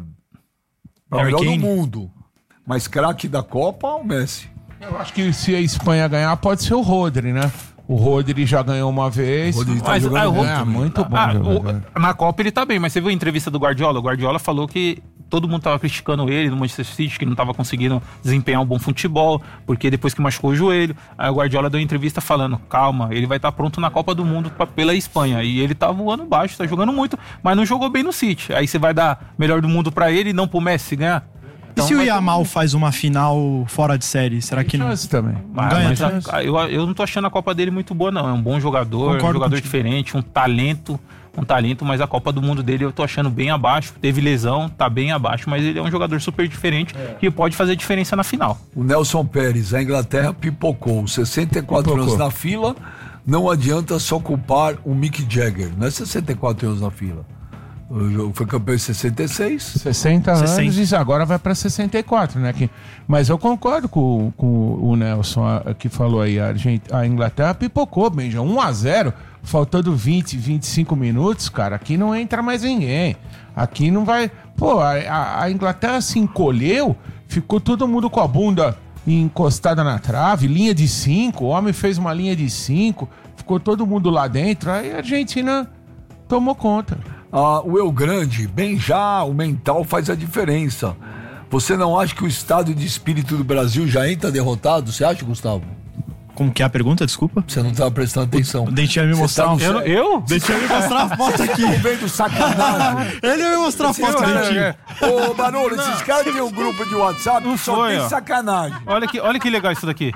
Pra Harry melhor Kane. do mundo. Mas craque da Copa, o Messi. Eu acho que se a Espanha ganhar, pode ser o Rodri, né? O Rodri já ganhou uma vez. O Rodri tá Mas, jogando ah, o muito, É, né? muito bom Ah, jogador. o- na Copa ele tá bem, mas você viu a entrevista do Guardiola? O Guardiola falou que todo mundo tava criticando ele no Manchester City, que não tava conseguindo desempenhar um bom futebol, porque depois que machucou o joelho. Aí o Guardiola deu uma entrevista falando, calma, ele vai estar pronto na Copa do Mundo pra- pela Espanha. E ele tá voando baixo, tá jogando muito, mas não jogou bem no City. Aí você vai dar melhor do mundo pra ele e não pro Messi ganhar? E se o vai ter Yamal um- faz uma final fora de série, será que não? Chance também. Ah, ganha mas também. a- eu, eu não tô achando a Copa dele muito boa, não. É um bom jogador, um Concordo jogador contigo. diferente, um talento, um talento, mas a Copa do Mundo dele eu tô achando bem abaixo. Teve lesão, tá bem abaixo, mas ele é um jogador super diferente que pode fazer diferença na final. O Nelson Pérez, a Inglaterra pipocou. sessenta e quatro Pipocou. anos na fila. Não adianta só culpar o Mick Jagger. Não é sessenta e quatro anos na fila. O jogo foi campeão em sessenta e seis. sessenta anos sessenta. e agora vai para sessenta e quatro, né? Que, mas eu concordo com, com o Nelson a- que falou aí. A, Argent- a Inglaterra pipocou, Benja. um a zero, faltando vinte, vinte e cinco minutos, cara. Aqui não entra mais ninguém. Aqui não vai. Pô, a, a- a Inglaterra se encolheu, ficou todo mundo com a bunda encostada na trave, linha de cinco. O homem fez uma linha de cinco, ficou todo mundo lá dentro. Aí a Argentina tomou conta. Ah, o Eu Grande, bem já, o mental faz a diferença. Você não acha que o estado de espírito do Brasil já entra derrotado? Você acha, Gustavo? Como que é a pergunta? Desculpa. Você não estava prestando atenção. O Dente ia me Você mostrar tá um... no Eu? eu? Dente ia me mostrar a foto aqui. Estão vendo sacanagem. Ele ia me mostrar a foto, cara, Dentinho. é. Ô, Barolo, esses caras têm um grupo de WhatsApp Não que só foi, tem ó. sacanagem. Olha que, olha que legal isso daqui.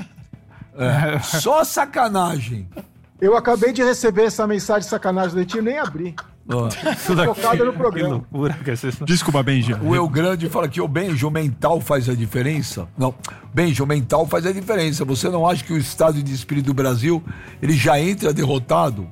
É. Só sacanagem. Eu acabei de receber essa mensagem de sacanagem do Dentinho, nem abri. Ó. Isso daqui. Focado no Que programa. loucura que é isso. Desculpa, Benji. O Eu Grande fala que o Benjo mental faz a diferença. Não, Benjo mental faz a diferença. Você não acha que o estado de espírito do Brasil ele já entra derrotado?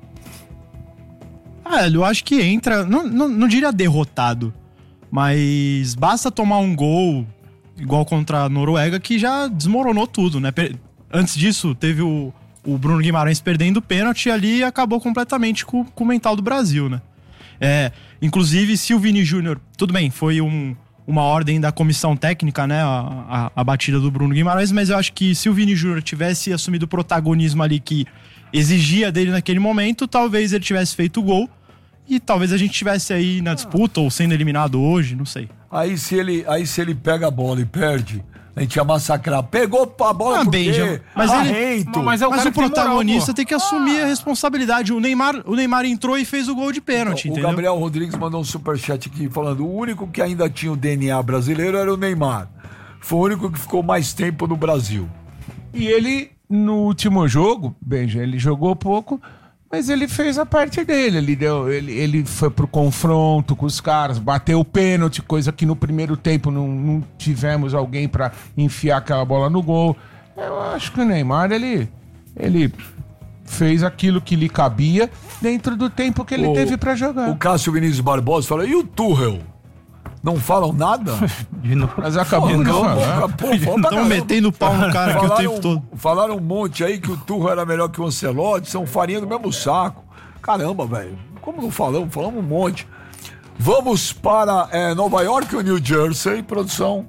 Ah, eu acho que entra, não, não, não diria derrotado, mas basta tomar um gol igual contra a Noruega que já desmoronou tudo, né? Per- Antes disso, teve o, o Bruno Guimarães perdendo o pênalti e ali acabou completamente com, com o mental do Brasil, né? É, inclusive, se o Vini Júnior, tudo bem, foi um, uma ordem da comissão técnica, né? A, a, a batida do Bruno Guimarães, mas eu acho que se o Vini Júnior tivesse assumido o protagonismo ali que exigia dele naquele momento, talvez ele tivesse feito o gol. E talvez a gente estivesse aí na disputa ou sendo eliminado hoje, não sei. Aí se ele, aí se ele pega a bola e perde, a gente ia massacrar. Pegou a bola Ah, por bem, quê? já- mas ele- Arrento. Mas é o Mas cara o que tem moral, protagonista pô. tem que assumir a responsabilidade. O Neymar, o Neymar entrou e fez o gol de pênalti, O entendeu? Gabriel Rodrigues mandou um superchat aqui falando: o único que ainda tinha o D N A brasileiro era o Neymar. Foi o único que ficou mais tempo no Brasil. E ele, no último jogo, Benja, ele jogou pouco, mas ele fez a parte dele. Ele, deu, ele, ele foi pro confronto com os caras, bateu o pênalti, coisa que no primeiro tempo não, não tivemos alguém pra enfiar aquela bola no gol. Eu acho que o Neymar, ele, ele fez aquilo que lhe cabia dentro do tempo que ele O- teve pra jogar. O Cássio Vinícius Barbosa fala: e o Tuchel? Não falam nada? De novo. Mas acabou Pô, de não, falar. pô, pô, fala pra Estão caramba. metendo pau no cara aqui o Falaram, tempo todo. falaram um monte aí que o Tuchel era melhor que o Ancelotti, são farinha do mesmo saco. Caramba, velho. Como não falamos? Falamos um monte. Vamos para é, Nova York ou New Jersey, produção?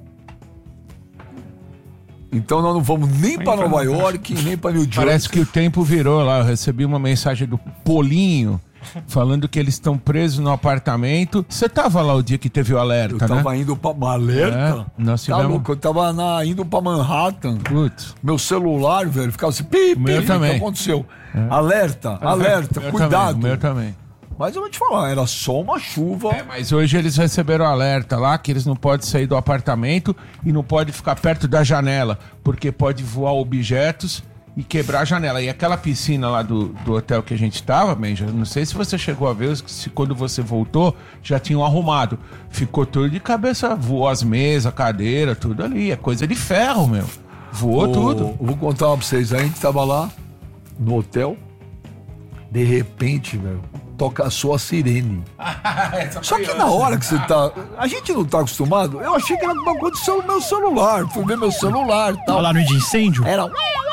Então nós não vamos nem para Nova York, nem para New Jersey. Parece que o tempo virou lá. Eu recebi uma mensagem do Polinho falando que eles estão presos no apartamento. Você tava lá o dia que teve o alerta, Eu tava né? indo pra alerta. É, nós Tá tivemos- louco, eu tava na, indo pra Manhattan. Putz. Meu celular, velho, ficava assim, pi, pi, meu o que também. aconteceu? Alerta, alerta, O meu cuidado. Também, o meu também. Mas eu vou te falar, era só uma chuva. É, mas hoje eles receberam alerta lá que eles não podem sair do apartamento e não podem ficar perto da janela, porque pode voar objetos e quebrar a janela. E aquela piscina lá do, do hotel que a gente tava, Benja, não sei se você chegou a ver, se quando você voltou já tinham arrumado. Ficou tudo de cabeça, voou as mesas, cadeira, tudo ali. É coisa de ferro, meu. Voou Ô, tudo. eu vou contar uma pra vocês. A gente tava lá no hotel, de repente, velho, toca a sua sirene. Só que na hora que você tá. A gente não tá acostumado, eu achei que era alguma coisa do seu- meu celular. Fui ver meu celular e tal. Alarme de incêndio? Era.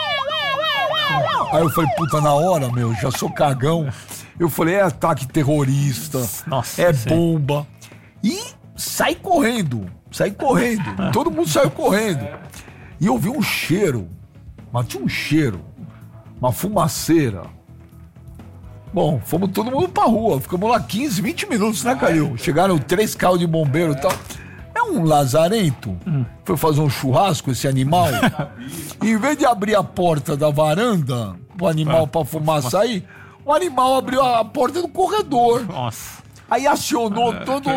Aí eu falei, puta, na hora, meu, já sou cagão. Eu falei, é ataque terrorista, Nossa, é sei. bomba. E saí correndo, saí correndo. Todo mundo saiu correndo. E eu vi um cheiro, mas tinha um cheiro, uma fumaceira. Bom, fomos todo mundo pra rua, ficamos lá quinze, vinte minutos, né, Calil? Chegaram três carros de bombeiro e tal. É um lazarento. Foi fazer um churrasco, esse animal. E em vez de abrir a porta da varanda, o animal pra fumar sair, o animal abriu a porta do corredor. Nossa. Aí acionou todo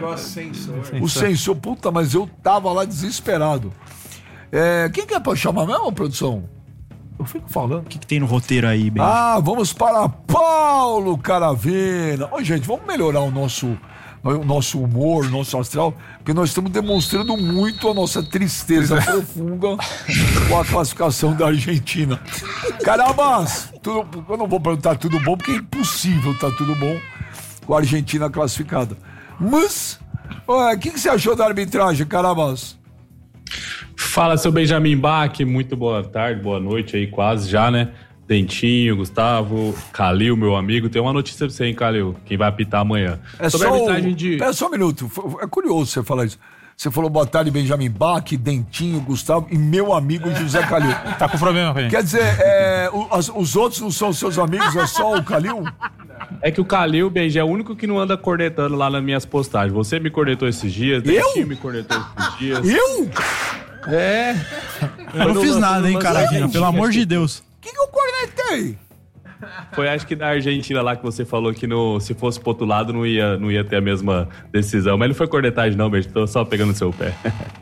o sensor. Puta, mas eu tava lá desesperado. É, quem que é pra chamar mesmo, produção? Eu fico falando. O que, que tem no roteiro aí, Ben? Ah, vamos para Paulo Caravena. Ô, gente, vamos melhorar o nosso, o nosso humor, o nosso astral, porque nós estamos demonstrando muito a nossa tristeza profunda com a classificação da Argentina. Carambas, tudo, eu não vou perguntar tudo bom, porque é impossível tá tudo bom com a Argentina classificada. Mas, o que, que você achou da arbitragem, Carambas? Fala, seu Benjamin Bach, muito boa tarde, boa noite aí, quase já, né? Dentinho, Gustavo, Calil, meu amigo. Tem uma notícia pra você, hein, Calil? Quem vai apitar amanhã. É Sobre só a o... arbitragem de... Pera só um minuto, é curioso você falar isso. Você falou boa tarde, Benjamin Bach, Dentinho, Gustavo e meu amigo José Calil. Tá com problema com a gente. Quer dizer, é, o- as- os outros não são seus amigos, é só o Calil? É que o Calil, Benja, é o único que não anda cornetando lá nas minhas postagens. Você me cornetou esses dias, Eu? Dentinho me cornetou esses dias. Eu? É. Eu não fiz nada, hein, Caravina? Pelo amor de Deus. O que, que eu cornetei? Foi acho que na Argentina lá que você falou que no, se fosse pro outro lado não ia, não ia ter a mesma decisão. Mas não foi cornetagem não, Benja. Tô só pegando seu pé.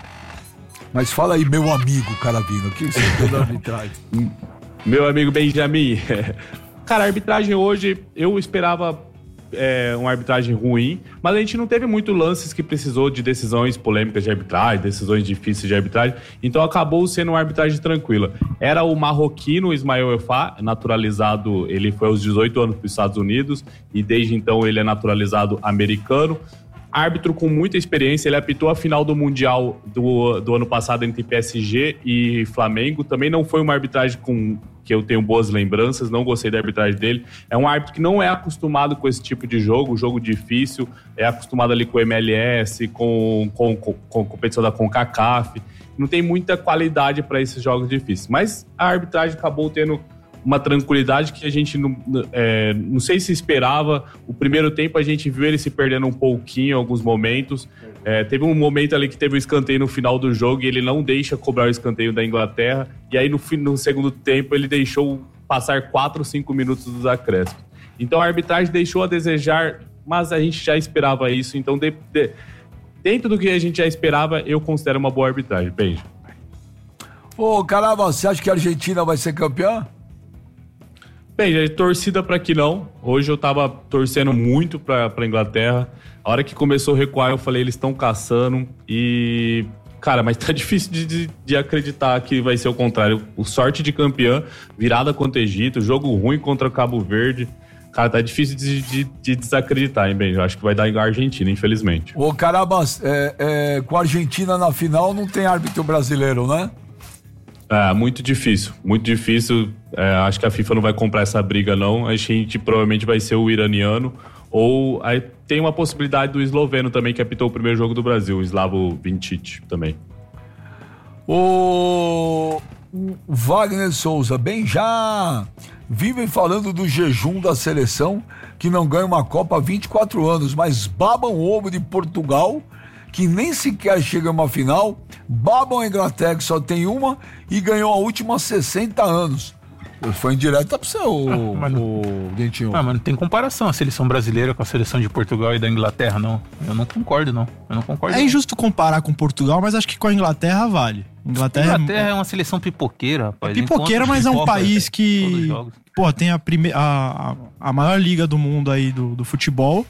Mas fala aí, meu amigo Caravina, o que você achou da arbitragem? Meu amigo Benjamin. Cara, a arbitragem hoje, eu esperava é, uma arbitragem ruim, mas a gente não teve muito lances que precisou de decisões polêmicas de arbitragem, decisões difíceis de arbitragem, então acabou sendo uma arbitragem tranquila. Era o marroquino Ismael Efá, naturalizado, ele foi aos dezoito anos para os Estados Unidos e desde então ele é naturalizado americano. Árbitro com muita experiência, ele apitou a final do Mundial do, do ano passado entre P S G e Flamengo. Também não foi uma arbitragem com que eu tenho boas lembranças, não gostei da arbitragem dele. É um árbitro que não é acostumado com esse tipo de jogo, jogo difícil, é acostumado ali com o M L S, com, com, com, com a competição da CONCACAF. Não tem muita qualidade para esses jogos difíceis. Mas a arbitragem acabou tendo uma tranquilidade que a gente não, é, não sei se esperava. O primeiro tempo a gente viu ele se perdendo um pouquinho em alguns momentos. É, teve um momento ali que teve um escanteio no final do jogo e ele não deixa cobrar o escanteio da Inglaterra. E aí no, no segundo tempo ele deixou passar quatro, cinco minutos dos acréscimos. Então a arbitragem deixou a desejar, mas a gente já esperava isso. Então de, de, dentro do que a gente já esperava, eu considero uma boa arbitragem. Beijo. Ô, caramba, você acha que a Argentina vai ser campeã? Bem, já torcida para que não. Hoje eu tava torcendo muito pra, pra Inglaterra. A hora que começou a recuar, eu falei, eles estão caçando. E, cara, mas tá difícil de, de, de acreditar que vai ser o contrário. O sorte de campeã, virada contra o Egito, jogo ruim contra o Cabo Verde. Cara, tá difícil de, de, de desacreditar, hein, Benja? Eu acho que vai dar em Argentina, infelizmente. Ô, Carabas, é, é, com a Argentina na final não tem árbitro brasileiro, né? É, muito difícil, muito difícil. É, acho que a FIFA não vai comprar essa briga, não. A gente provavelmente vai ser o iraniano. Ou aí tem uma possibilidade do esloveno também, que apitou o primeiro jogo do Brasil, o Slavo Vincic também. O Wagner Souza, bem já vivem falando do jejum da seleção que não ganha uma Copa há vinte e quatro anos, mas babam o ovo de Portugal, que nem sequer chega a uma final, babam a Inglaterra, que só tem uma, e ganhou a última há sessenta anos. Foi indireta pra você, o, ah, mas não, o Dentinho. Ah, mas não tem comparação a seleção brasileira com a seleção de Portugal e da Inglaterra, não. Eu não concordo, não. Eu não concordo. É não. injusto comparar com Portugal, mas acho que com a Inglaterra vale. Inglaterra, Inglaterra é uma seleção pipoqueira, rapaz. É pipoqueira, mas é um país que, pô, tem a, prime... a, a maior liga do mundo aí do, do futebol.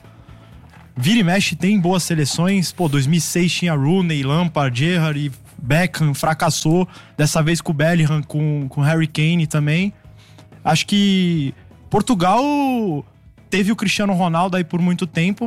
Vira e mexe, tem boas seleções. Pô, dois mil e seis tinha Rooney, Lampard, Gerrard e Beckham, fracassou. Dessa vez com o Bellingham, com o Harry Kane também. Acho que Portugal teve o Cristiano Ronaldo aí por muito tempo,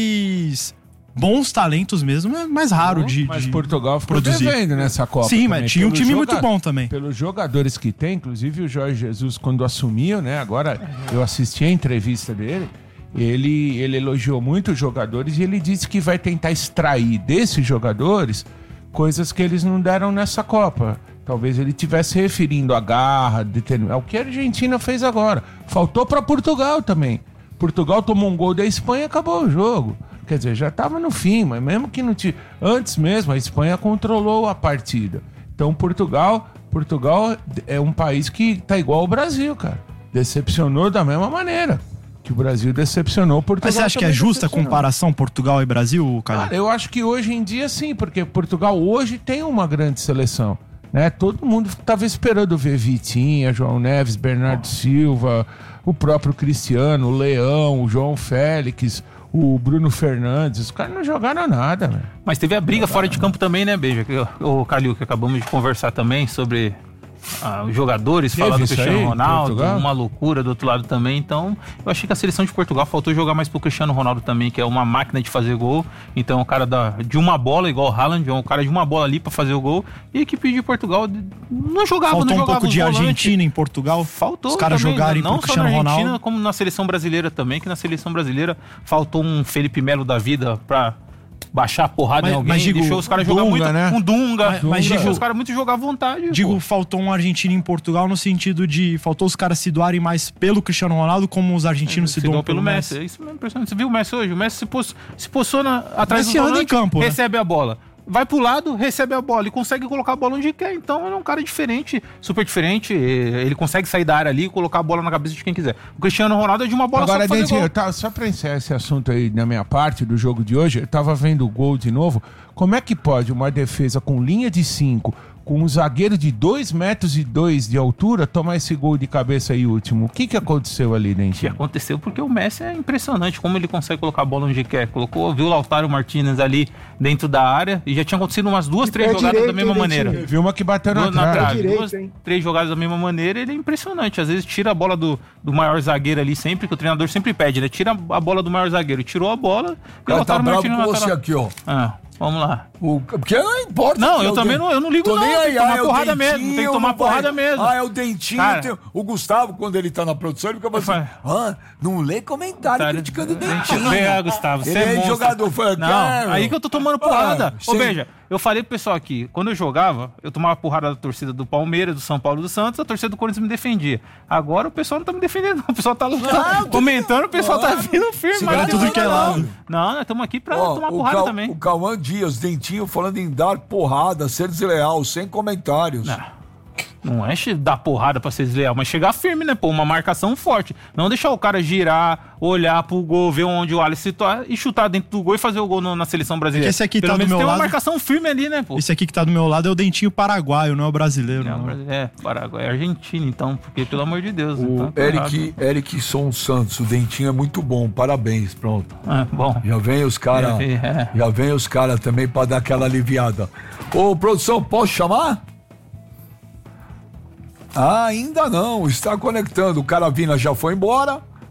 mas bons talentos mesmo é mais raro de, mas de Portugal ficou produzir. devendo nessa Copa. Sim, também. mas tinha um Pelos time joga... muito bom também. Pelos jogadores que tem, inclusive o Jorge Jesus, quando assumiu, né? Agora eu assisti a entrevista dele, ele, ele elogiou muito os jogadores e ele disse que vai tentar extrair desses jogadores coisas que eles não deram nessa Copa. Talvez ele estivesse referindo a garra, determin... é o que a Argentina fez agora. Faltou para Portugal também. Portugal tomou um gol da Espanha e acabou o jogo. Quer dizer, já estava no fim, mas mesmo que não tinha... Antes mesmo, a Espanha controlou a partida. Então, Portugal, Portugal é um país que está igual ao Brasil, cara. Decepcionou da mesma maneira que o Brasil decepcionou Portugal. Mas você acha que é justa a comparação Portugal e Brasil, cara? Cara, eu acho que hoje em dia sim, porque Portugal hoje tem uma grande seleção. Né? Todo mundo estava esperando ver Vitinha, João Neves, Bernardo Silva, o próprio Cristiano, o Leão, o João Félix, o Bruno Fernandes. Os caras não jogaram nada, velho. Mas teve a briga fora de campo também, né, Beija? O Calil, que acabamos de conversar também sobre ah, os jogadores, falar do Cristiano aí, Ronaldo, Portugal? Uma loucura do outro lado também. Então, eu achei que a seleção de Portugal faltou jogar mais pro Cristiano Ronaldo também, que é uma máquina de fazer gol. Então, o cara da, de uma bola, igual o Haaland, é um cara de uma bola ali pra fazer o gol. E a equipe de Portugal não jogava, faltou não jogava. Faltou um pouco de volante. Argentina em Portugal. Faltou. Os caras jogarem não pro só na Cristiano Argentina, Ronaldo. como na seleção brasileira também, que na seleção brasileira faltou um Felipe Melo da vida pra baixar a porrada mas, em alguém, mas digo, deixou os caras jogar muito, né? um Dunga, mas, mas deixou digo, os caras muito jogar à vontade. Digo, pô. faltou um argentino em Portugal no sentido de, faltou os caras se doarem mais pelo Cristiano Ronaldo como os argentinos é, se, se doam pelo, pelo Messi. Messi. É isso mesmo, impressionante. Você viu o Messi hoje? O Messi se, pos, se posiciona atrás Messi do volante, em campo, recebe né? a bola. Vai pro lado, recebe a bola e consegue colocar a bola onde quer. Então ele é um cara diferente, super diferente. Ele consegue sair da área ali e colocar a bola na cabeça de quem quiser. O Cristiano Ronaldo é de uma bola Agora, só pra fazer Dentinho, gol. eu tava, só pra encerrar esse assunto aí na minha parte do jogo de hoje, eu tava vendo o gol de novo. Como é que pode uma defesa com linha de cinco, com um zagueiro de dois metros e dois de altura, tomar esse gol de cabeça aí último? O que que aconteceu ali, O que Dentinho? aconteceu porque o Messi é impressionante como ele consegue colocar a bola onde quer. Colocou, viu o Lautaro Martinez ali dentro da área e já tinha acontecido umas duas, E três pé jogadas direito, da mesma hein, maneira. Dentinho? Viu uma que bateu na Duas na trave. trave, Direito, duas, hein? três jogadas da mesma maneira, ele é impressionante. Às vezes tira a bola do, do maior zagueiro ali sempre, que o treinador sempre pede, né? Tira a bola do maior zagueiro. Tirou a bola e o Cara, tá Lautaro bravo Martinez com na você lateral. aqui, ó. Ah, vamos lá. O, porque não importa. Não, que eu é o também Den- não, eu não ligo Tô não, nem tem aí, que tomar ah, é o porrada mesmo, dentinho, tem que tomar não vai- porrada mesmo. Ah, é o dentinho. Cara, tem- o Gustavo, quando ele tá na produção, ele fica assim, falo- ah, não lê comentário Cara, criticando o Dentinho, dentinho. vem, ah, Gustavo, Ele você é é monstro. jogador. Foi, Não, cara, aí que eu tô tomando porrada. Ah, Ô, sim. veja, eu falei pro pessoal aqui, quando eu jogava, eu tomava porrada da torcida do Palmeiras, do São Paulo e do Santos, a torcida do Corinthians me defendia. Agora o pessoal não tá me defendendo, não. O pessoal tá lutando, comentando, o pessoal tá vindo firme. Segura mas tudo não que é não. lado. Não, nós estamos aqui pra Ó, tomar o porrada Cal- também. O Cauã Dias, dentinho, falando em dar porrada, ser desleal, sem comentários. Não. Não é che- dar porrada pra ser desleal, mas chegar firme, né, pô? Uma marcação forte. Não deixar o cara girar, olhar pro gol, ver onde o Alisson situar e chutar dentro do gol e fazer o gol no- na seleção brasileira. Esse aqui Pelo tá do menos meu tem uma lado. marcação firme ali, né, pô? Esse aqui que tá do meu lado é o dentinho paraguaio, não é o brasileiro. Não, não. Brasil- é, Paraguai, é Argentina, então, porque pelo amor de Deus. O então, tá Eric, Eric Son Santos, o dentinho é muito bom, parabéns, pronto. errado. É, bom. Já vem os caras, Já vi, é. já vem os caras também pra dar aquela aliviada. Ô, produção, posso chamar? Ah, ainda não, está conectando. O Caravina já foi embora,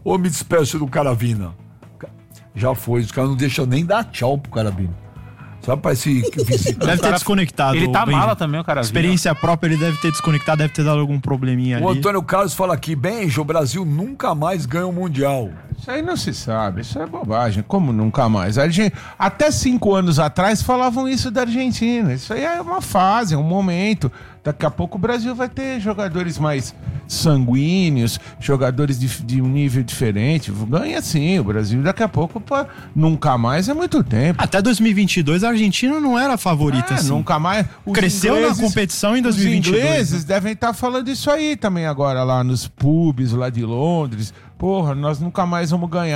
Ô, me despeço do Caravina. Já foi, os caras não deixam nem dar tchau pro Caravina. Sabe, parece visitante. Deve ter desconectado. Ele tá Benja. mala também, o cara. Experiência própria, ele deve ter desconectado, deve ter dado algum probleminha O ali. Antônio Carlos fala aqui, Benja, o Brasil nunca mais ganha o Mundial. Isso aí não se sabe, isso é bobagem. Como nunca mais? A Argen- Até cinco anos atrás falavam isso da Argentina. Isso aí é uma fase, é um momento. Daqui a pouco o Brasil vai ter jogadores mais sanguíneos, jogadores de, de um nível diferente. Ganha sim, o Brasil daqui a pouco, pô, nunca mais é muito tempo. Até dois mil e vinte e dois a Argentina não era a favorita, É, assim. nunca mais. Os Cresceu na competição em dois mil e vinte e dois, Os ingleses né? devem estar falando isso aí também agora, lá nos pubs lá de Londres. Porra, nós nunca mais vamos ganhar.